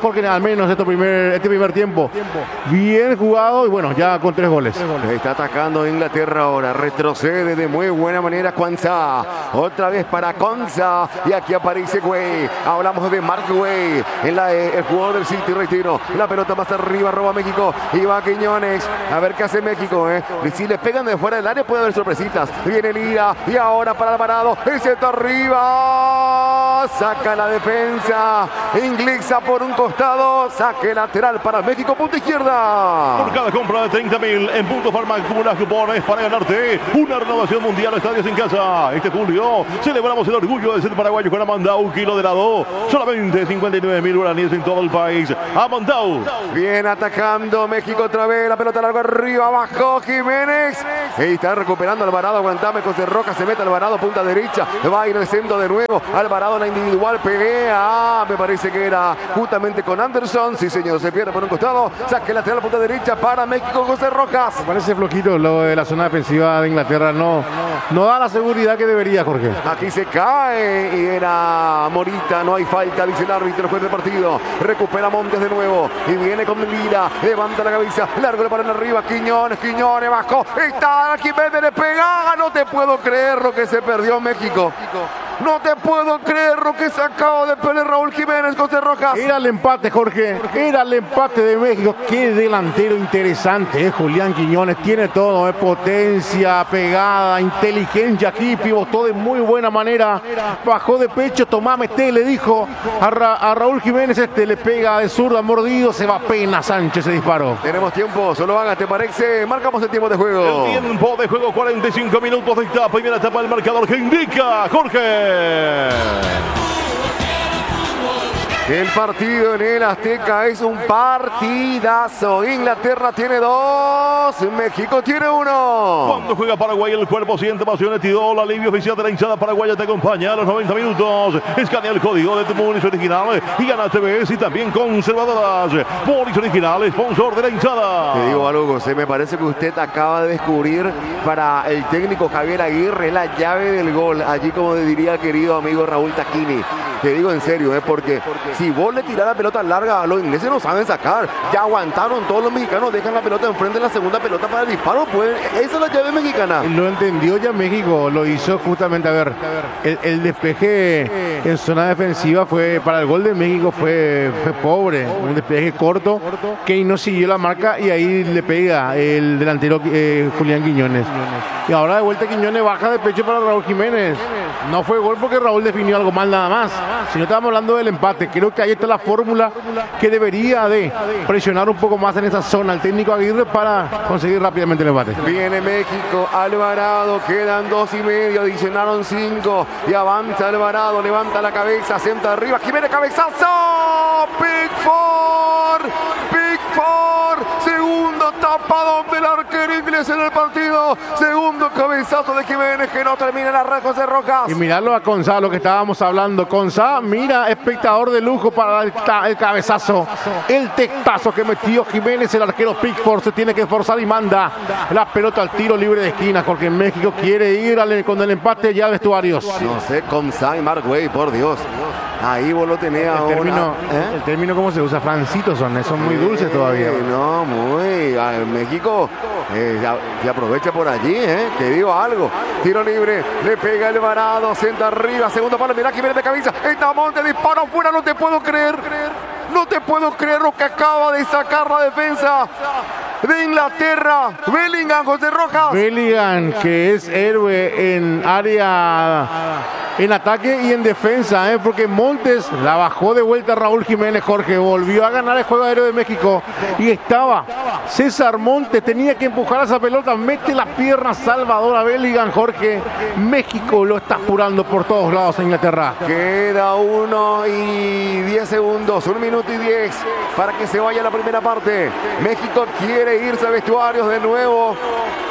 menos este primer tiempo. Bien jugado y bueno, ya con 3 goles. Está atacando Inglaterra ahora. Retrocede de muy buena manera Quansah. Otra vez para Quansah. Y aquí aparece Güey. Hablamos de Mark Güey. El jugador del City, reitero. La pelota más arriba, roba México. Y va Quiñones. A ver qué hace México. Si le pegan de fuera del área puede haber sorpresitas. Viene Lira. Y ahora para Alvarado. El centro arriba. Saca la defensa. Ingliza por un costado. Saque lateral para México. Punta izquierda. Por cada compra de 30.000 en Punto Farma acumulas cupones para ganarte una renovación mundial a Estadios en Casa. Este julio celebramos el orgullo de ser paraguayo con Amandau, un kilo de helado. Solamente 59.000 guaraníes en todo el país. Amandau. Bien atacando México otra vez. La pelota larga arriba, abajo Jiménez. Y está recuperando Alvarado. Aguantame, José Roca. Se mete Alvarado, punta derecha. Va a ir el centro de nuevo. Alvarado, la individual, pelea. Me parece que era justamente con Anderson. Sí, señor, se pierde por un costado. Saque lateral, punta derecha para México, José Rojas. Me parece flojito lo de la zona defensiva de Inglaterra. No da la seguridad que debería, Jorge. Aquí se cae y era Morita. No hay falta, dice el árbitro, juez del partido. Recupera Montes de nuevo. Y viene con Lira. Levanta la cabeza. Largo para arriba. Quiñones, bajo. Está Jiménez, le pega. No te puedo creer lo que se perdió México. No te puedo creer lo que se acaba de perder Raúl Jiménez, José Rojas. Era el empate, Jorge. Era el empate de México. Qué delantero interesante, Julián Quiñones. Tiene todo, potencia, pegada, inteligencia aquí. Pivotó de muy buena manera. Bajó de pecho, tomá, meté, le dijo a Raúl Jiménez. Le pega de zurda, mordido. Se va apenas Sánchez, se disparó. Tenemos tiempo, solo haga, ¿te parece? Marcamos el tiempo de juego. El tiempo de juego, 45 minutos de esta primera etapa del marcador que indica Jorge. El partido en el Azteca es un partidazo. Inglaterra tiene 2, México tiene 1. Cuando juega Paraguay el cuerpo siente pasiones. Tidol, alivio oficial de la hinchada paraguaya, te acompaña a los 90 minutos. Escanea el código de tu Moris original y gana TVS y también conservadoras. Moris original, sponsor de la hinchada. Te digo algo, José, me parece que usted acaba de descubrir para el técnico Javier Aguirre la llave del gol. Allí, como diría el querido amigo Raúl Taquini. Te digo en serio, porque si vos le tirás la pelota larga, a los ingleses no saben sacar. Ya aguantaron todos los mexicanos, dejan la pelota enfrente de la segunda pelota para el disparo. Pues esa es la llave mexicana. Lo entendió ya México, lo hizo justamente, a ver, el despeje en zona defensiva fue, para el gol de México fue pobre, un despeje corto, que no siguió la marca y ahí le pega el delantero Julián Quiñones. Y ahora de vuelta Quiñones baja de pecho para Raúl Jiménez. No fue gol porque Raúl definió algo mal nada más. Si no estábamos hablando del empate, creo que ahí está la fórmula que debería de presionar un poco más en esa zona el técnico Aguirre para conseguir rápidamente el empate. Viene México, Alvarado, quedan 2:30, adicionaron 5 y avanza Alvarado, levanta la cabeza, centra arriba, Jiménez, cabezazo, Pickford, segundo tapadón del arquero inglés en el partido, segundo cabezazo de Jiménez que no termina la red, José Rojas. Y mirarlo a Quansah, lo que estábamos hablando, Quansah, mira, espectador de lujo para el cabezazo, el testazo que metió Jiménez, el arquero Pickford se tiene que esforzar y manda la pelota al tiro libre de esquina, porque México quiere ir con el empate ya a vestuarios. No sé, Quansah y Mark Güey, por Dios. Ahí vos lo tenés ahora. El término, ¿cómo se usa? Francitos son muy dulces todavía. No, muy. México se aprovecha por allí, Te digo algo. Tiro libre, le pega el Alvarado, senta arriba, segundo palo, mirá Jiménez de cabeza. Está Monte, disparo fuera, no te puedo creer. No te puedo creer lo que acaba de sacar la defensa de Inglaterra. Bellingham, José Rojas. Bellingham, que es héroe en área, en ataque y en defensa, porque Montes la bajó de vuelta Raúl Jiménez, Jorge. Volvió a ganar el juego aéreo de México y estaba César Montes, tenía que empujar a esa pelota, mete la pierna salvadora Bellingham, Jorge. México lo está apurando por todos lados a Inglaterra. Queda 1 y 10 segundos, 1 minuto y 10 para que se vaya la primera parte. México quiere irse a vestuarios de nuevo.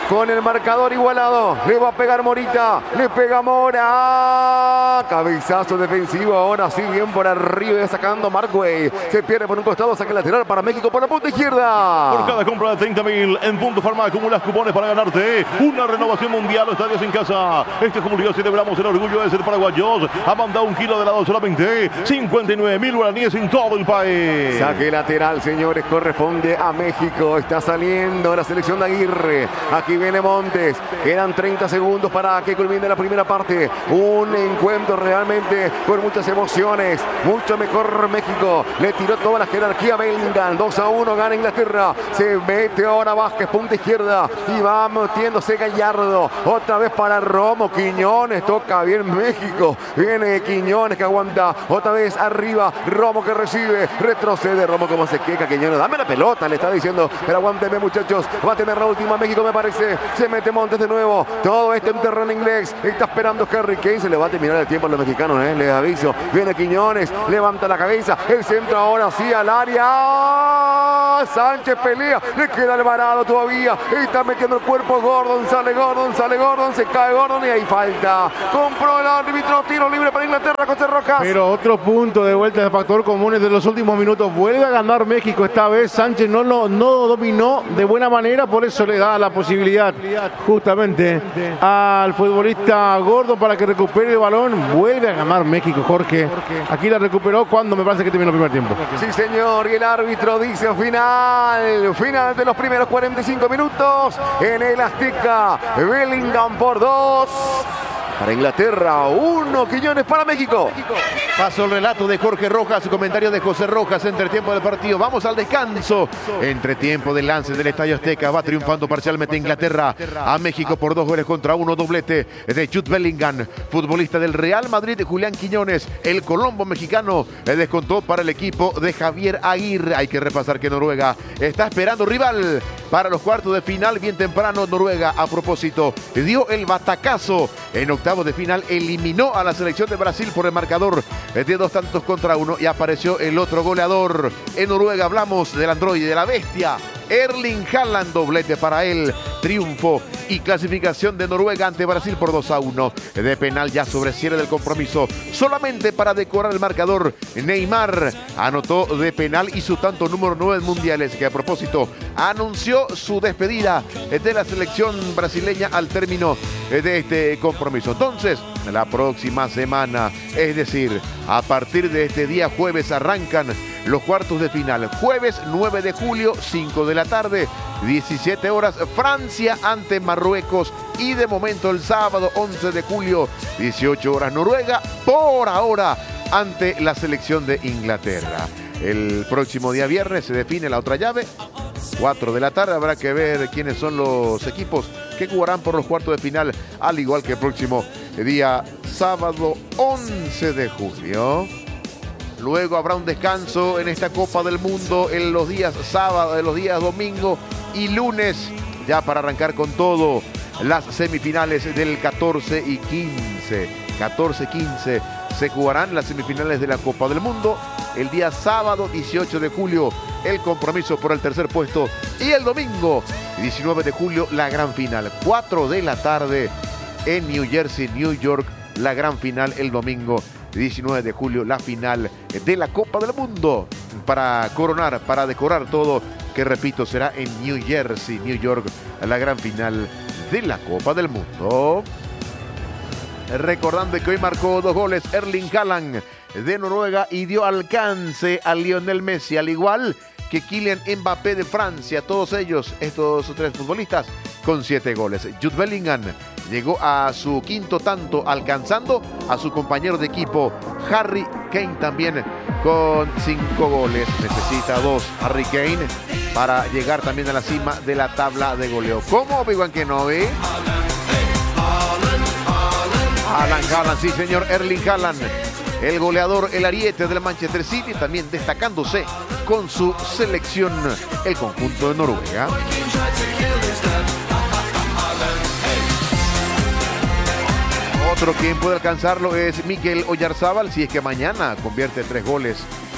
con el marcador igualado. Le va a pegar Morita, le pega Mora. Cabezazo defensivo, ahora sí, bien por arriba, sacando Markway. Se pierde por un costado, saque lateral para México por la punta izquierda. Por cada compra de 30.000 en Punto Farma acumulas cupones para ganarte una renovación mundial o estadios en casa. Este julio celebramos el orgullo de ser paraguayos. Ha mandado 1 kilo de helado solamente 59.000 guaraníes en todo el país. Saque lateral, señores, corresponde a México. Está saliendo la selección de Aguirre. Aquí viene Montes. Quedan 30 segundos para que culmine la primera parte. Un encuentro realmente con muchas emociones. Mucho mejor México. Le tiró toda la jerarquía a Bellingham. 2-1 gana Inglaterra. Se mete ahora Vázquez, punta izquierda. Y va metiéndose Gallardo. Otra vez para Romo. Quiñones toca bien México. Viene Quiñones que aguanta. Otra vez arriba. Romo que recibe. Retrocede Romo como se queja. Quiñones, dame la pelota. Le está diciendo. Pero aguánteme, muchachos. Va a tener la última México, me parece. Se mete Montes de nuevo. Todo esto en terreno inglés. Está esperando Harry Kane. Se le va a terminar el tiempo a los mexicanos. Les aviso. Viene Quiñones. Levanta la cabeza. El centro ahora sí al área. Sánchez pelea. Le queda Alvarado todavía. Está metiendo el cuerpo Gordon. Sale Gordon. Se cae Gordon y hay falta. Compró el árbitro. Tiro libre para Inglaterra. José Rojas. Pero otro punto de vuelta de factor común de los últimos minutos. Vuelve a ganar México. Esta vez Sánchez no dominó de buena manera. Por eso le da la posibilidad justamente al futbolista Gordon para que recupere el balón. Vuelve a ganar México, Jorge. Aquí la recuperó cuando me parece que terminó el primer tiempo. Sí, señor. Y el árbitro dice final de los primeros 45 minutos en el Azteca. Bellingham por 2. Para Inglaterra, 1, Quiñones para México. Pasó el relato de Jorge Rojas, comentario de José Rojas, entretiempo del partido. Vamos al descanso. Entretiempo del lance del Estadio Azteca. Va triunfando parcialmente Inglaterra a México por 2-1, doblete de Jude Bellingham, futbolista del Real Madrid. Julián Quiñones, el colombo mexicano, descontó para el equipo de Javier Aguirre. Hay que repasar que Noruega está esperando rival para los cuartos de final. Bien temprano Noruega, a propósito, dio el batacazo en octavos de final, eliminó a la selección de Brasil por el marcador de 2-1 y apareció el otro goleador. En Noruega hablamos del androide, de la bestia, Erling Haaland, doblete para él, triunfo y clasificación de Noruega ante Brasil por 2-1. De penal ya sobre cierre del compromiso, solamente para decorar el marcador, Neymar anotó de penal y su tanto número 9 en mundiales, que a propósito anunció su despedida de la selección brasileña al término de este compromiso. Entonces, la próxima semana, es decir, a partir de este día jueves, arrancan los cuartos de final. Jueves 9 de julio, 5 de la tarde, 17 horas, Francia ante Marruecos. Y de momento el sábado 11 de julio, 18 horas, Noruega, por ahora, ante la selección de Inglaterra. El próximo día viernes se define la otra llave. 4 de la tarde habrá que ver quiénes son los equipos que jugarán por los cuartos de final, al igual que el próximo día sábado 11 de julio. Luego habrá un descanso en esta Copa del Mundo en los días sábado, en los días domingo y lunes, ya para arrancar con todo las semifinales del 14 y 15. 14-15 se jugarán las semifinales de la Copa del Mundo. El día sábado 18 de julio el compromiso por el tercer puesto y el domingo 19 de julio la gran final. 4 de la tarde en New Jersey, New York, la gran final el domingo 19 de julio, la final de la Copa del Mundo para coronar, para decorar todo, que repito, será en New Jersey, New York, la gran final de la Copa del Mundo. Recordando que hoy marcó 2 goles Erling Haaland de Noruega y dio alcance a Lionel Messi, al igual que Kylian Mbappé de Francia, todos ellos, estos 3 futbolistas, con 7 goles. Jude Bellingham llegó a su 5º tanto, alcanzando a su compañero de equipo Harry Kane también con 5 goles. Necesita 2 Harry Kane para llegar también a la cima de la tabla de goleo. ¿Cómo, Obi-Wan Kenobi? Haaland, sí señor, Erling Haaland, el goleador, el ariete del Manchester City, también destacándose con su selección, el conjunto de Noruega. Otro quien puede alcanzarlo es Mikel Oyarzábal, si es que mañana convierte 3 goles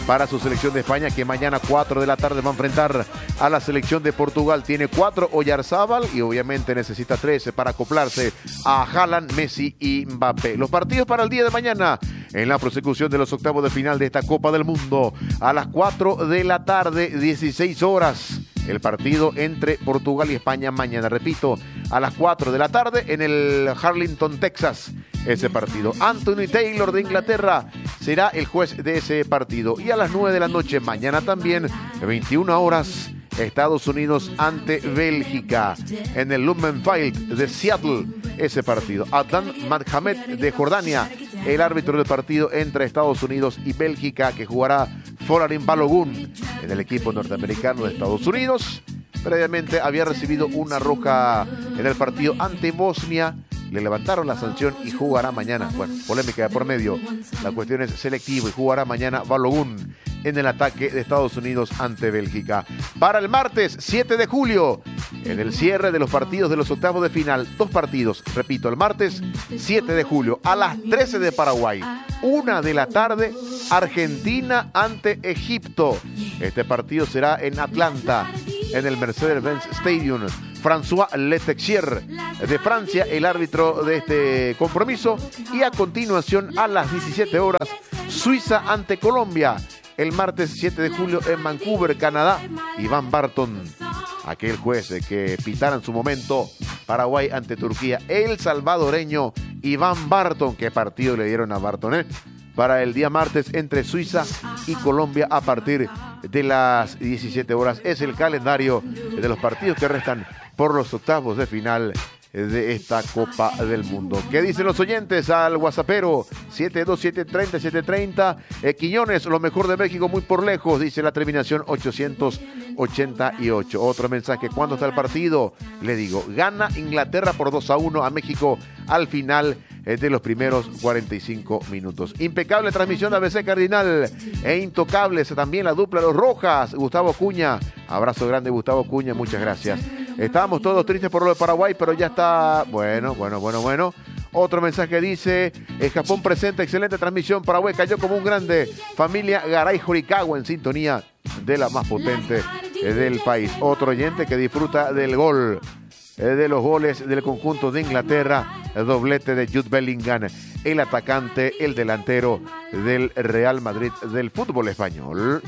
para su selección de España, que mañana 4 de la tarde va a enfrentar a la selección de Portugal. Tiene 4 Oyarzábal y obviamente necesita 13 para acoplarse a Haaland, Messi y Mbappé. Los partidos para el día de mañana en la prosecución de los octavos de final de esta Copa del Mundo. A las 4 de la tarde, 16 horas. El partido entre Portugal y España mañana, repito, a las 4 de la tarde en el Arlington, Texas, ese partido. Anthony Taylor de Inglaterra será el juez de ese partido. Y a las 9 de la noche, mañana también, 21 horas, Estados Unidos ante Bélgica en el Lumenfield de Seattle, ese partido. Adnan Madhamed de Jordania, el árbitro del partido entre Estados Unidos y Bélgica, que jugará Folarin Balogun en el equipo norteamericano de Estados Unidos. Previamente había recibido una roja en el partido ante Bosnia. Le levantaron la sanción y jugará mañana. Bueno, polémica de por medio. La cuestión es selectiva y jugará mañana Balogun en el ataque de Estados Unidos ante Bélgica. Para el martes 7 de julio, en el cierre de los partidos de los octavos de final, 2 partidos, repito, el martes 7 de julio a las 13 de Paraguay, 1 de la tarde, Argentina ante Egipto. Este partido será en Atlanta, en el Mercedes-Benz Stadium. François Letexier de Francia, el árbitro de este compromiso. Y a continuación, a las 17 horas, Suiza ante Colombia. El martes 7 de julio en Vancouver, Canadá, Iván Barton, aquel juez que pitara en su momento Paraguay ante Turquía, el salvadoreño Iván Barton. ¿Qué partido le dieron a Barton, para el día martes entre Suiza y Colombia a partir de las 17 horas? Es el calendario de los partidos que restan por los octavos de final de esta Copa del Mundo. ¿Qué dicen los oyentes al WhatsAppero? 727-30-730. Quiñones, lo mejor de México muy por lejos, dice la terminación 888. Otro mensaje, ¿cuándo está el partido? Le digo, gana Inglaterra por 2-1 a México al final de los primeros 45 minutos. Impecable transmisión de ABC Cardinal e intocables también la dupla Los Rojas, Gustavo Cuña. Abrazo grande, Gustavo Cuña, muchas gracias. Estábamos todos tristes por lo de Paraguay, pero ya está bueno. Otro mensaje dice, Japón presenta excelente transmisión, Paraguay cayó como un grande, familia Garay Horikawa en sintonía de la más potente del país. Otro oyente que disfruta del gol, de los goles del conjunto de Inglaterra, el doblete de Jude Bellingham, el atacante, el delantero del Real Madrid del fútbol español.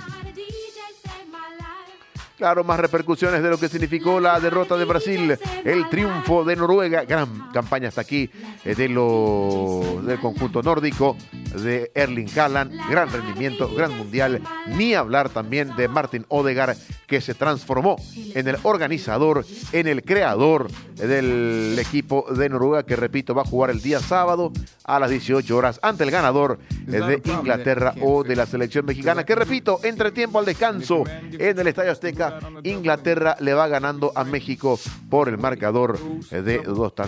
Claro, más repercusiones de lo que significó la derrota de Brasil, el triunfo de Noruega, gran campaña hasta aquí del conjunto nórdico, de Erling Haaland, gran rendimiento, gran mundial, ni hablar también de Martin Odegaard, que se transformó en el organizador, en el creador del equipo de Noruega, que repito, va a jugar el día sábado a las 18 horas ante el ganador de Inglaterra o de la selección mexicana, que repito, entre tiempo al descanso en el Estadio Azteca, Inglaterra le va ganando a México por el marcador de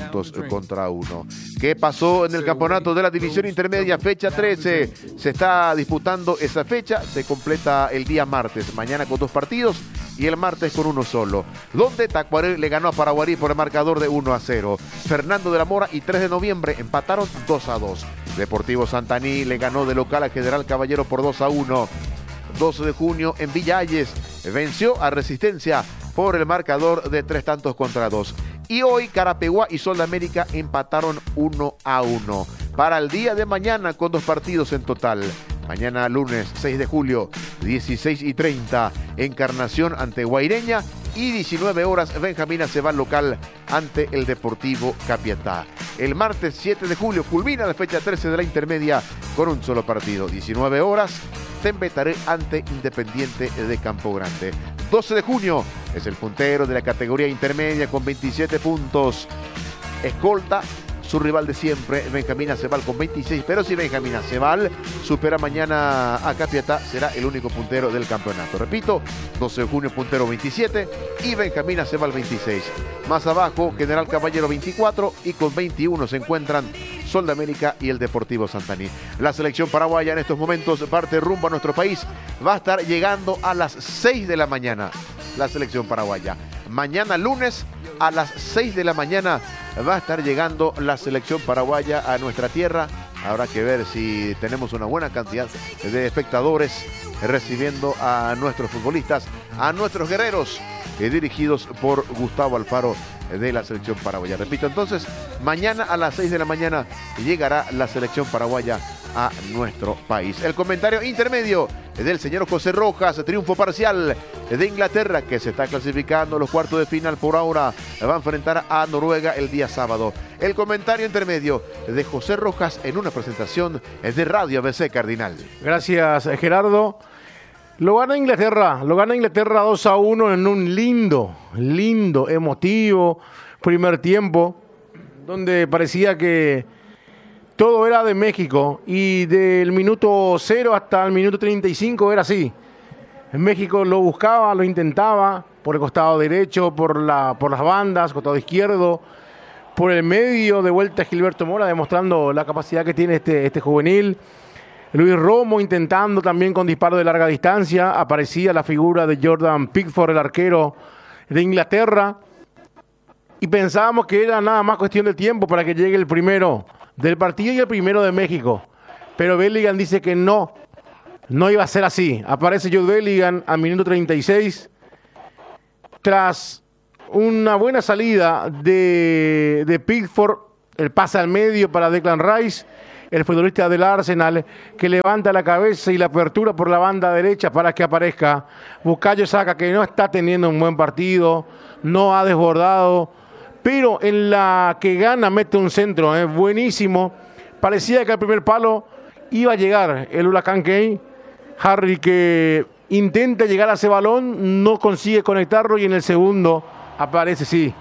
2-1. ¿Qué pasó en el campeonato de la división intermedia? Fecha 13. Se está disputando esa fecha. Se completa el día martes. Mañana con 2 partidos y el martes con 1 solo. Donde Tacuarembó le ganó a Paraguarí por el marcador de 1-0. Fernando de la Mora y 3 de noviembre empataron 2-2. Deportivo Santaní le ganó de local a General Caballero por 2-1. 12 de junio en Villa Hayes venció a Resistencia por el marcador de 3-2. Y hoy Carapeguá y Sol de América empataron 1-1. Para el día de mañana con 2 partidos en total. Mañana lunes 6 de julio, 16:30, Encarnación ante Guaireña. Y 19 horas, Benjamín Acebal local ante el Deportivo Capiatá. El martes 7 de julio culmina la fecha 13 de la intermedia con un solo partido. 19 horas, Tembetaré ante Independiente de Campo Grande. 12 de junio es el puntero de la categoría intermedia con 27 puntos. Escolta su rival de siempre, Benjamín Acebal, con 26. Pero si Benjamín Acebal supera mañana a Capiatá, será el único puntero del campeonato. Repito, 12 de junio puntero 27 y Benjamín Acebal 26. Más abajo, General Caballero 24 y con 21 se encuentran Sol de América y el Deportivo Santaní. La selección paraguaya en estos momentos parte rumbo a nuestro país. Va a estar llegando a las 6 de la mañana. La selección paraguaya. Mañana lunes a las 6 de la mañana va a estar llegando la selección paraguaya a nuestra tierra Habrá que ver si tenemos una buena cantidad de espectadores recibiendo a nuestros futbolistas, a nuestros guerreros, dirigidos por Gustavo Alfaro de la selección paraguaya. Repito, entonces, mañana a las 6 de la mañana llegará la selección paraguaya a nuestro país. El comentario intermedio del señor José Rojas, triunfo parcial de Inglaterra, que se está clasificando a los cuartos de final por ahora. Va a enfrentar a Noruega el día sábado. El comentario intermedio de José Rojas en una presentación de Radio ABC Cardinal. Gracias, Gerardo. Lo gana Inglaterra 2-1 en un lindo, emotivo primer tiempo, donde parecía que todo era de México y del minuto 0 hasta el minuto 35 era así. México lo buscaba, lo intentaba por el costado derecho, por las bandas, costado izquierdo, por el medio, de vuelta Gilberto Mora, demostrando la capacidad que tiene este juvenil. Luis Romo intentando también con disparo de larga distancia. Aparecía la figura de Jordan Pickford, el arquero de Inglaterra. Y pensábamos que era nada más cuestión de tiempo para que llegue el primero del partido y el primero de México. Pero Bellingham dice que no iba a ser así. Aparece Jude Bellingham al minuto 36. Tras una buena salida de Pickford, el pase al medio para Declan Rice, el futbolista del Arsenal, que levanta la cabeza y la apertura por la banda derecha para que aparezca Bukayo Saka, que no está teniendo un buen partido, no ha desbordado, pero en la que gana mete un centro buenísimo. Parecía que al primer palo iba a llegar el Huracán Kane. Harry, que intenta llegar a ese balón, no consigue conectarlo, y en el segundo aparece, sí,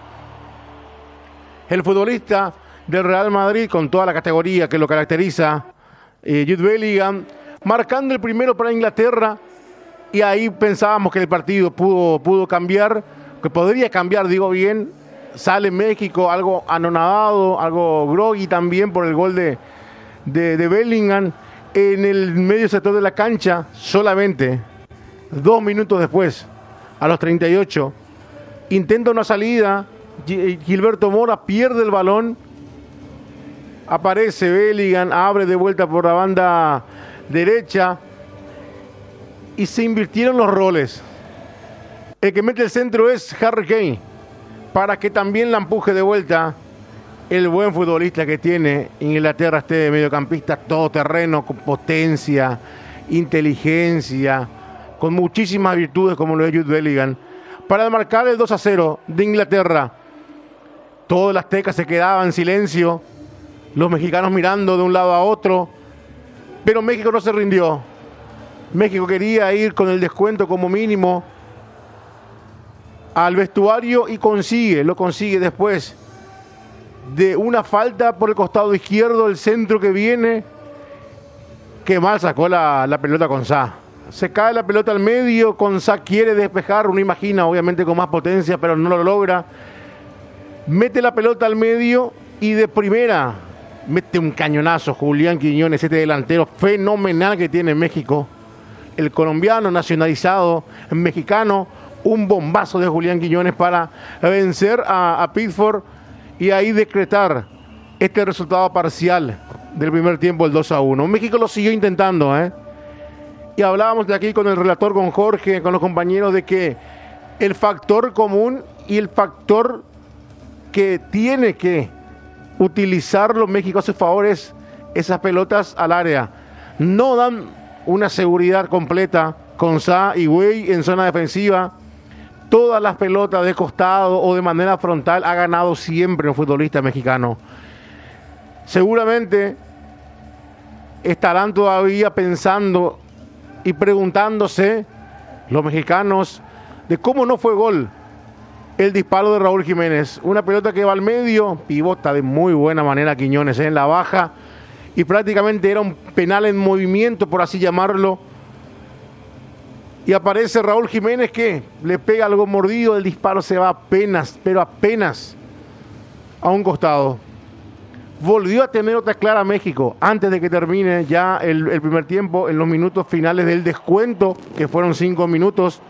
el futbolista del Real Madrid, con toda la categoría que lo caracteriza, Jude Bellingham, marcando el primero para Inglaterra. Y ahí pensábamos que el partido pudo cambiar, que podría cambiar, digo bien. Sale México algo anonadado, algo groggy también por el gol de Bellingham en el medio sector de la cancha. Solamente 2 minutos después, a los 38, intenta una salida, Gilberto Mora pierde el balón. Aparece Bellingham, abre de vuelta por la banda derecha y se invirtieron los roles. El que mete el centro es Harry Kane, para que también la empuje de vuelta el buen futbolista que tiene Inglaterra, este mediocampista todoterreno, con potencia, inteligencia, con muchísimas virtudes como lo es Jude Bellingham, para marcar el 2-0 de Inglaterra. Todo el Azteca se quedaba en silencio, los mexicanos mirando de un lado a otro, pero México no se rindió. México quería ir con el descuento como mínimo al vestuario y lo consigue después de una falta por el costado izquierdo, el centro que viene, que mal sacó la pelota Konsa. Se cae la pelota al medio, Konsa quiere despejar, uno imagina obviamente con más potencia, pero no lo logra. Mete la pelota al medio y de primera mete un cañonazo Julián Quiñones, este delantero fenomenal que tiene México, el colombiano nacionalizado mexicano. Un bombazo de Julián Quiñones para vencer a Pickford y ahí decretar este resultado parcial del primer tiempo, el 2-1. México lo siguió intentando, Y hablábamos de aquí con el relator, con Jorge, con los compañeros, de que el factor común y el factor que tiene que utilizarlo México a su favor es esas pelotas al área. No dan una seguridad completa con Sa y Güey en zona defensiva. Todas las pelotas de costado o de manera frontal ha ganado siempre un futbolista mexicano. Seguramente estarán todavía pensando y preguntándose los mexicanos de cómo no fue gol el disparo de Raúl Jiménez. Una pelota que va al medio, pivota de muy buena manera Quiñones en la baja, y prácticamente era un penal en movimiento, por así llamarlo. Y aparece Raúl Jiménez, que le pega algo mordido, el disparo se va apenas, pero apenas a un costado. Volvió a tener otra clara México antes de que termine ya el primer tiempo, en los minutos finales del descuento, que fueron 5 minutos.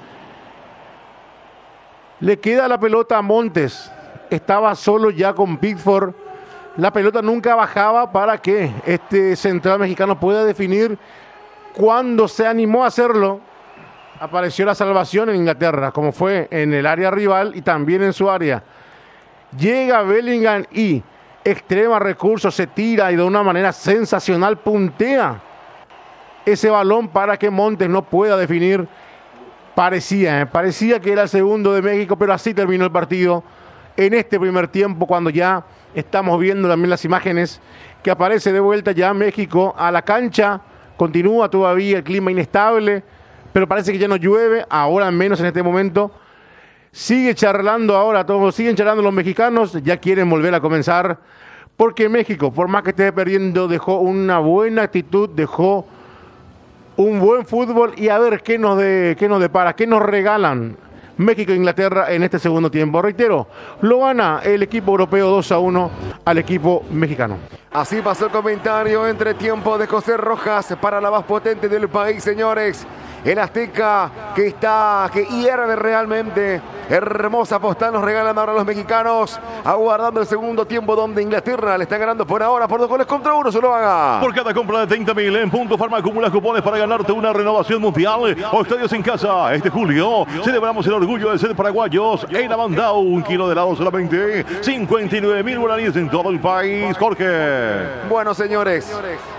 Le queda la pelota a Montes, estaba solo ya con Pickford, la pelota nunca bajaba para que este central mexicano pueda definir. Cuando se animó a hacerlo, apareció la salvación en Inglaterra, como fue en el área rival y también en su área. Llega Bellingham y extrema recursos, se tira y de una manera sensacional puntea ese balón para que Montes no pueda definir. Parecía que era el segundo de México, pero así terminó el partido en este primer tiempo, cuando ya estamos viendo también las imágenes que aparece de vuelta ya México a la cancha. Continúa todavía el clima inestable, pero parece que ya no llueve, ahora al menos en este momento. Sigue charlando ahora, todos siguen charlando los mexicanos, ya quieren volver a comenzar, porque México, por más que esté perdiendo, dejó una buena actitud, dejó un buen fútbol, y a ver qué nos depara, qué nos regalan México e Inglaterra en este segundo tiempo. Reitero, lo gana el equipo europeo 2-1 al equipo mexicano. Así pasó el comentario entre tiempo de José Rojas para la más potente del país, señores. El Azteca que hierve realmente. Hermosa postal nos regalan ahora los mexicanos, aguardando el segundo tiempo, donde Inglaterra le está ganando por ahora por 2-1. Se lo haga. Por cada compra de 30.000 en Punto Farma acumulas cupones para ganarte una renovación mundial o estadios en casa. Este julio celebramos el orgullo de ser paraguayos en Amandau. 1 kilo de helado solamente 59.000 guaraníes en todo el país. Jorge. Bueno, señores,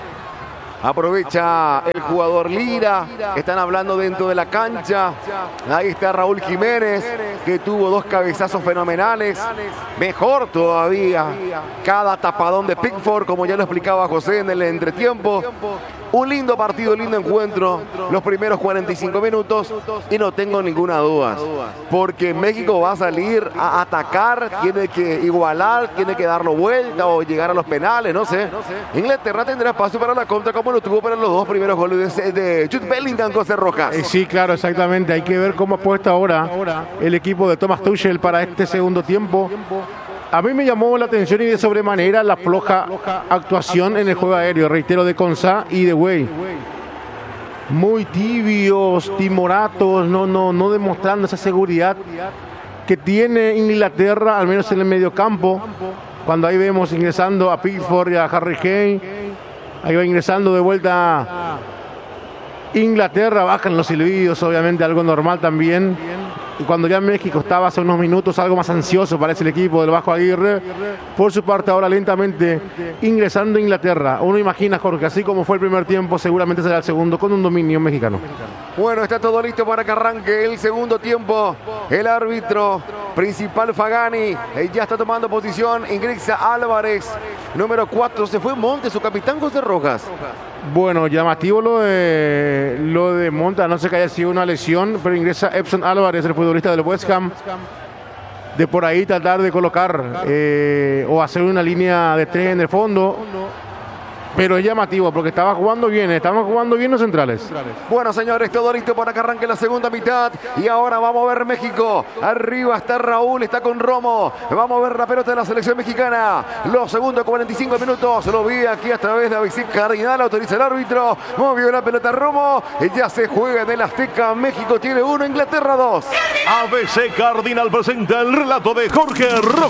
aprovecha el jugador Lira. Están hablando dentro de la cancha. Ahí está Raúl Jiménez, que tuvo 2 cabezazos fenomenales. Mejor todavía cada tapadón de Pickford, como ya lo explicaba José en el entretiempo. Un lindo partido, lindo encuentro, los primeros 45 minutos, y no tengo ninguna duda, porque México va a salir a atacar, tiene que igualar, tiene que darlo vuelta o llegar a los penales, no sé. Inglaterra tendrá espacio para la contra, como lo tuvo para los 2 primeros goles de Jude Bellingham, José Rojas. Sí, claro, exactamente. Hay que ver cómo apuesta ahora el equipo de Thomas Tuchel para este segundo tiempo. A mí me llamó la atención y de sobremanera la floja actuación en el juego aéreo, reitero, de Konsa y de Güey. Muy tibios, timoratos, no demostrando esa seguridad que tiene Inglaterra, al menos en el mediocampo. Cuando ahí vemos ingresando a Pickford y a Harry Kane, ahí va ingresando de vuelta Inglaterra, bajan los silbidos, obviamente algo normal también. Y cuando ya México estaba hace unos minutos algo más ansioso, parece el equipo del Vasco Aguirre, por su parte ahora lentamente ingresando a Inglaterra. Uno imagina, Jorge, así como fue el primer tiempo, seguramente será el segundo con un dominio mexicano. Bueno, está todo listo para que arranque el segundo tiempo. El árbitro principal, Fagani, ya está tomando posición. Ingresa Álvarez, número 4. Se fue Montes, su capitán, José Rojas. Bueno, llamativo lo de Monta, no sé que haya sido una lesión, pero ingresa Epson Álvarez, el futbolista del West Ham, de por ahí tratar de colocar o hacer una línea de 3 en el fondo. Pero es llamativo porque estaban jugando bien los centrales. Bueno, señores, todo listo para que arranque la segunda mitad. Y ahora vamos a ver México. Arriba está Raúl, está con Romo. Vamos a ver la pelota de la selección mexicana. Los segundos 45 minutos. Lo vi aquí a través de ABC Cardinal. Autoriza el árbitro. Movió la pelota Romo. Ya se juega en el Azteca. México tiene 1, Inglaterra 2. ABC Cardinal presenta el relato de Jorge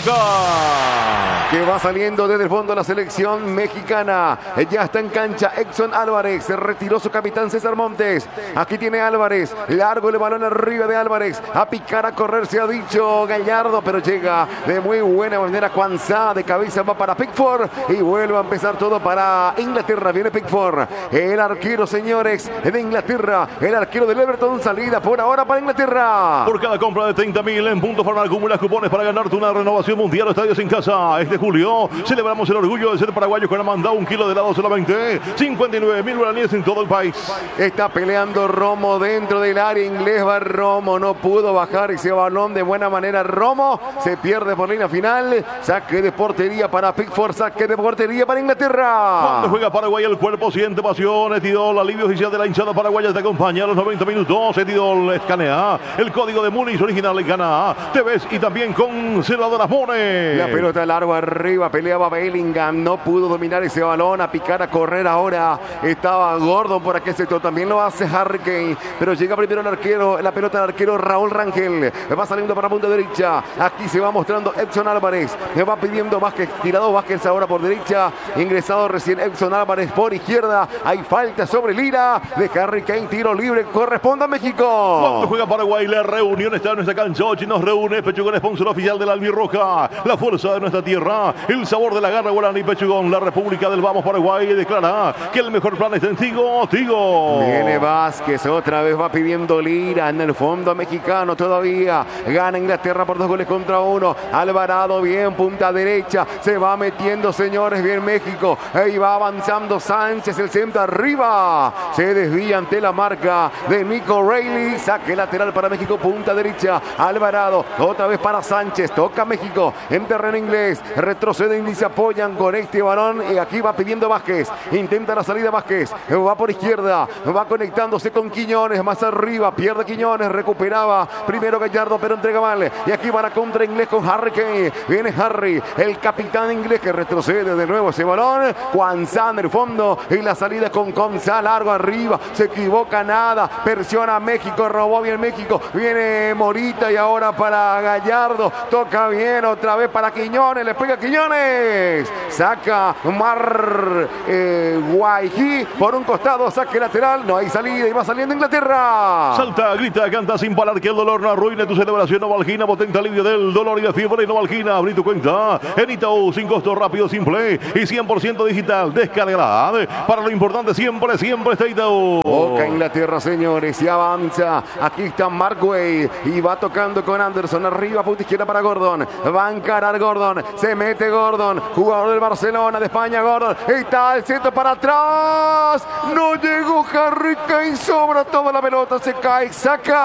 Roca, que va saliendo desde el fondo de la selección mexicana. Ya está en cancha Edson Álvarez. Se retiró su capitán César Montes. Aquí tiene Álvarez. Largo el balón arriba de Álvarez. A picar, a correr, se ha dicho Gallardo, pero llega de muy buena manera Kwanzaa. De cabeza va para Pickford. Y vuelve a empezar todo para Inglaterra. Viene Pickford. El arquero, señores, de Inglaterra. El arquero del Everton. Salida por ahora para Inglaterra. Por cada compra de 30.000 en Punto Farma acumulas cupones para ganarte una renovación mundial o estadios en casa. Este julio celebramos el orgullo de ser paraguayos con Amandau. 1 kilo de helado solamente 59.000 guaraníes en todo el país. Está peleando Romo dentro del área inglés. Va Romo, no pudo bajar ese balón de buena manera. Romo se pierde por línea final. Saque de portería para Pickford. Saque de portería para Inglaterra. Cuando juega Paraguay, el cuerpo siente pasión. Etidol, alivio oficial de la hinchada paraguaya, te acompaña a los 90 minutos. Etidol escanea el código de Muniz original en Gana TVs y también con Cerradoras Mone. La pelota largo arriba, peleaba Bellingham, no pudo dominar ese balón. picar, a correr ahora. Estaba Gordon por aquel sector, también lo hace Harry Kane, pero llega primero el arquero, la pelota del arquero Raúl Rangel. Va saliendo para la punta derecha. Aquí se va mostrando Edson Álvarez. Me va pidiendo Vázquez, tirado Vázquez ahora por derecha. Ingresado recién Edson Álvarez por izquierda. Hay falta sobre Lira de Harry Kane. Tiro libre, corresponde a México. Cuando juega Paraguay, la reunión está en nuestra cancha. Hoy nos reúne Pechugón, sponsor oficial de la Albirroja. La fuerza de nuestra tierra, el sabor de la garra guaraní. Pechugón, la República del Vamos Paraguay, declara que el mejor plan está en Tigo. Viene Vázquez, otra vez va pidiendo Lira en el fondo mexicano todavía. Gana Inglaterra por 2-1. Alvarado bien, punta derecha. Se va metiendo, señores, bien México. Ahí va avanzando Sánchez, el centro arriba. Se desvía ante la marca de Nico Reilly. Saque lateral para México, punta derecha. Alvarado, otra vez para Sánchez. Toca México en terreno inglés. Retroceden y se apoyan con este balón. Y aquí va pidiendo Vázquez. Intenta la salida Vázquez. Va por izquierda. Va conectándose con Quiñones. Más arriba. Pierde Quiñones. Recuperaba primero Gallardo, pero entrega mal. Y aquí va la contra inglés con Harry Kane. Viene Harry, el capitán inglés, que retrocede de nuevo ese balón. Juanzá en el fondo. Y la salida con Gonzá largo arriba. Se equivoca nada. Presiona a México. Robó bien México. Viene Morita y ahora para Gallardo. Toca bien otra vez para Quiñones. Le pega Quiñones. Saca Guayjí por un costado. Saque lateral. No hay salida y va saliendo Inglaterra. Salta, grita, canta sin parar, que el dolor no arruine tu celebración. Novalgina, potente alivio del dolor y de fiebre. Novalgina, abrí tu cuenta en Itaú, sin costo, rápido, simple y 100% digital. Descargará. Para lo importante siempre, siempre está Itaú. Toca Inglaterra, señores, y avanza. Aquí está Mark Way y va tocando con Anderson. Arriba, punta izquierda para Gordon. Va a encarar Gordon. Se mete Gordon, jugador del Barcelona, de España. Gordon está el centro para atrás. No llegó Harry Kane, sobra toda la pelota. Se cae, saca.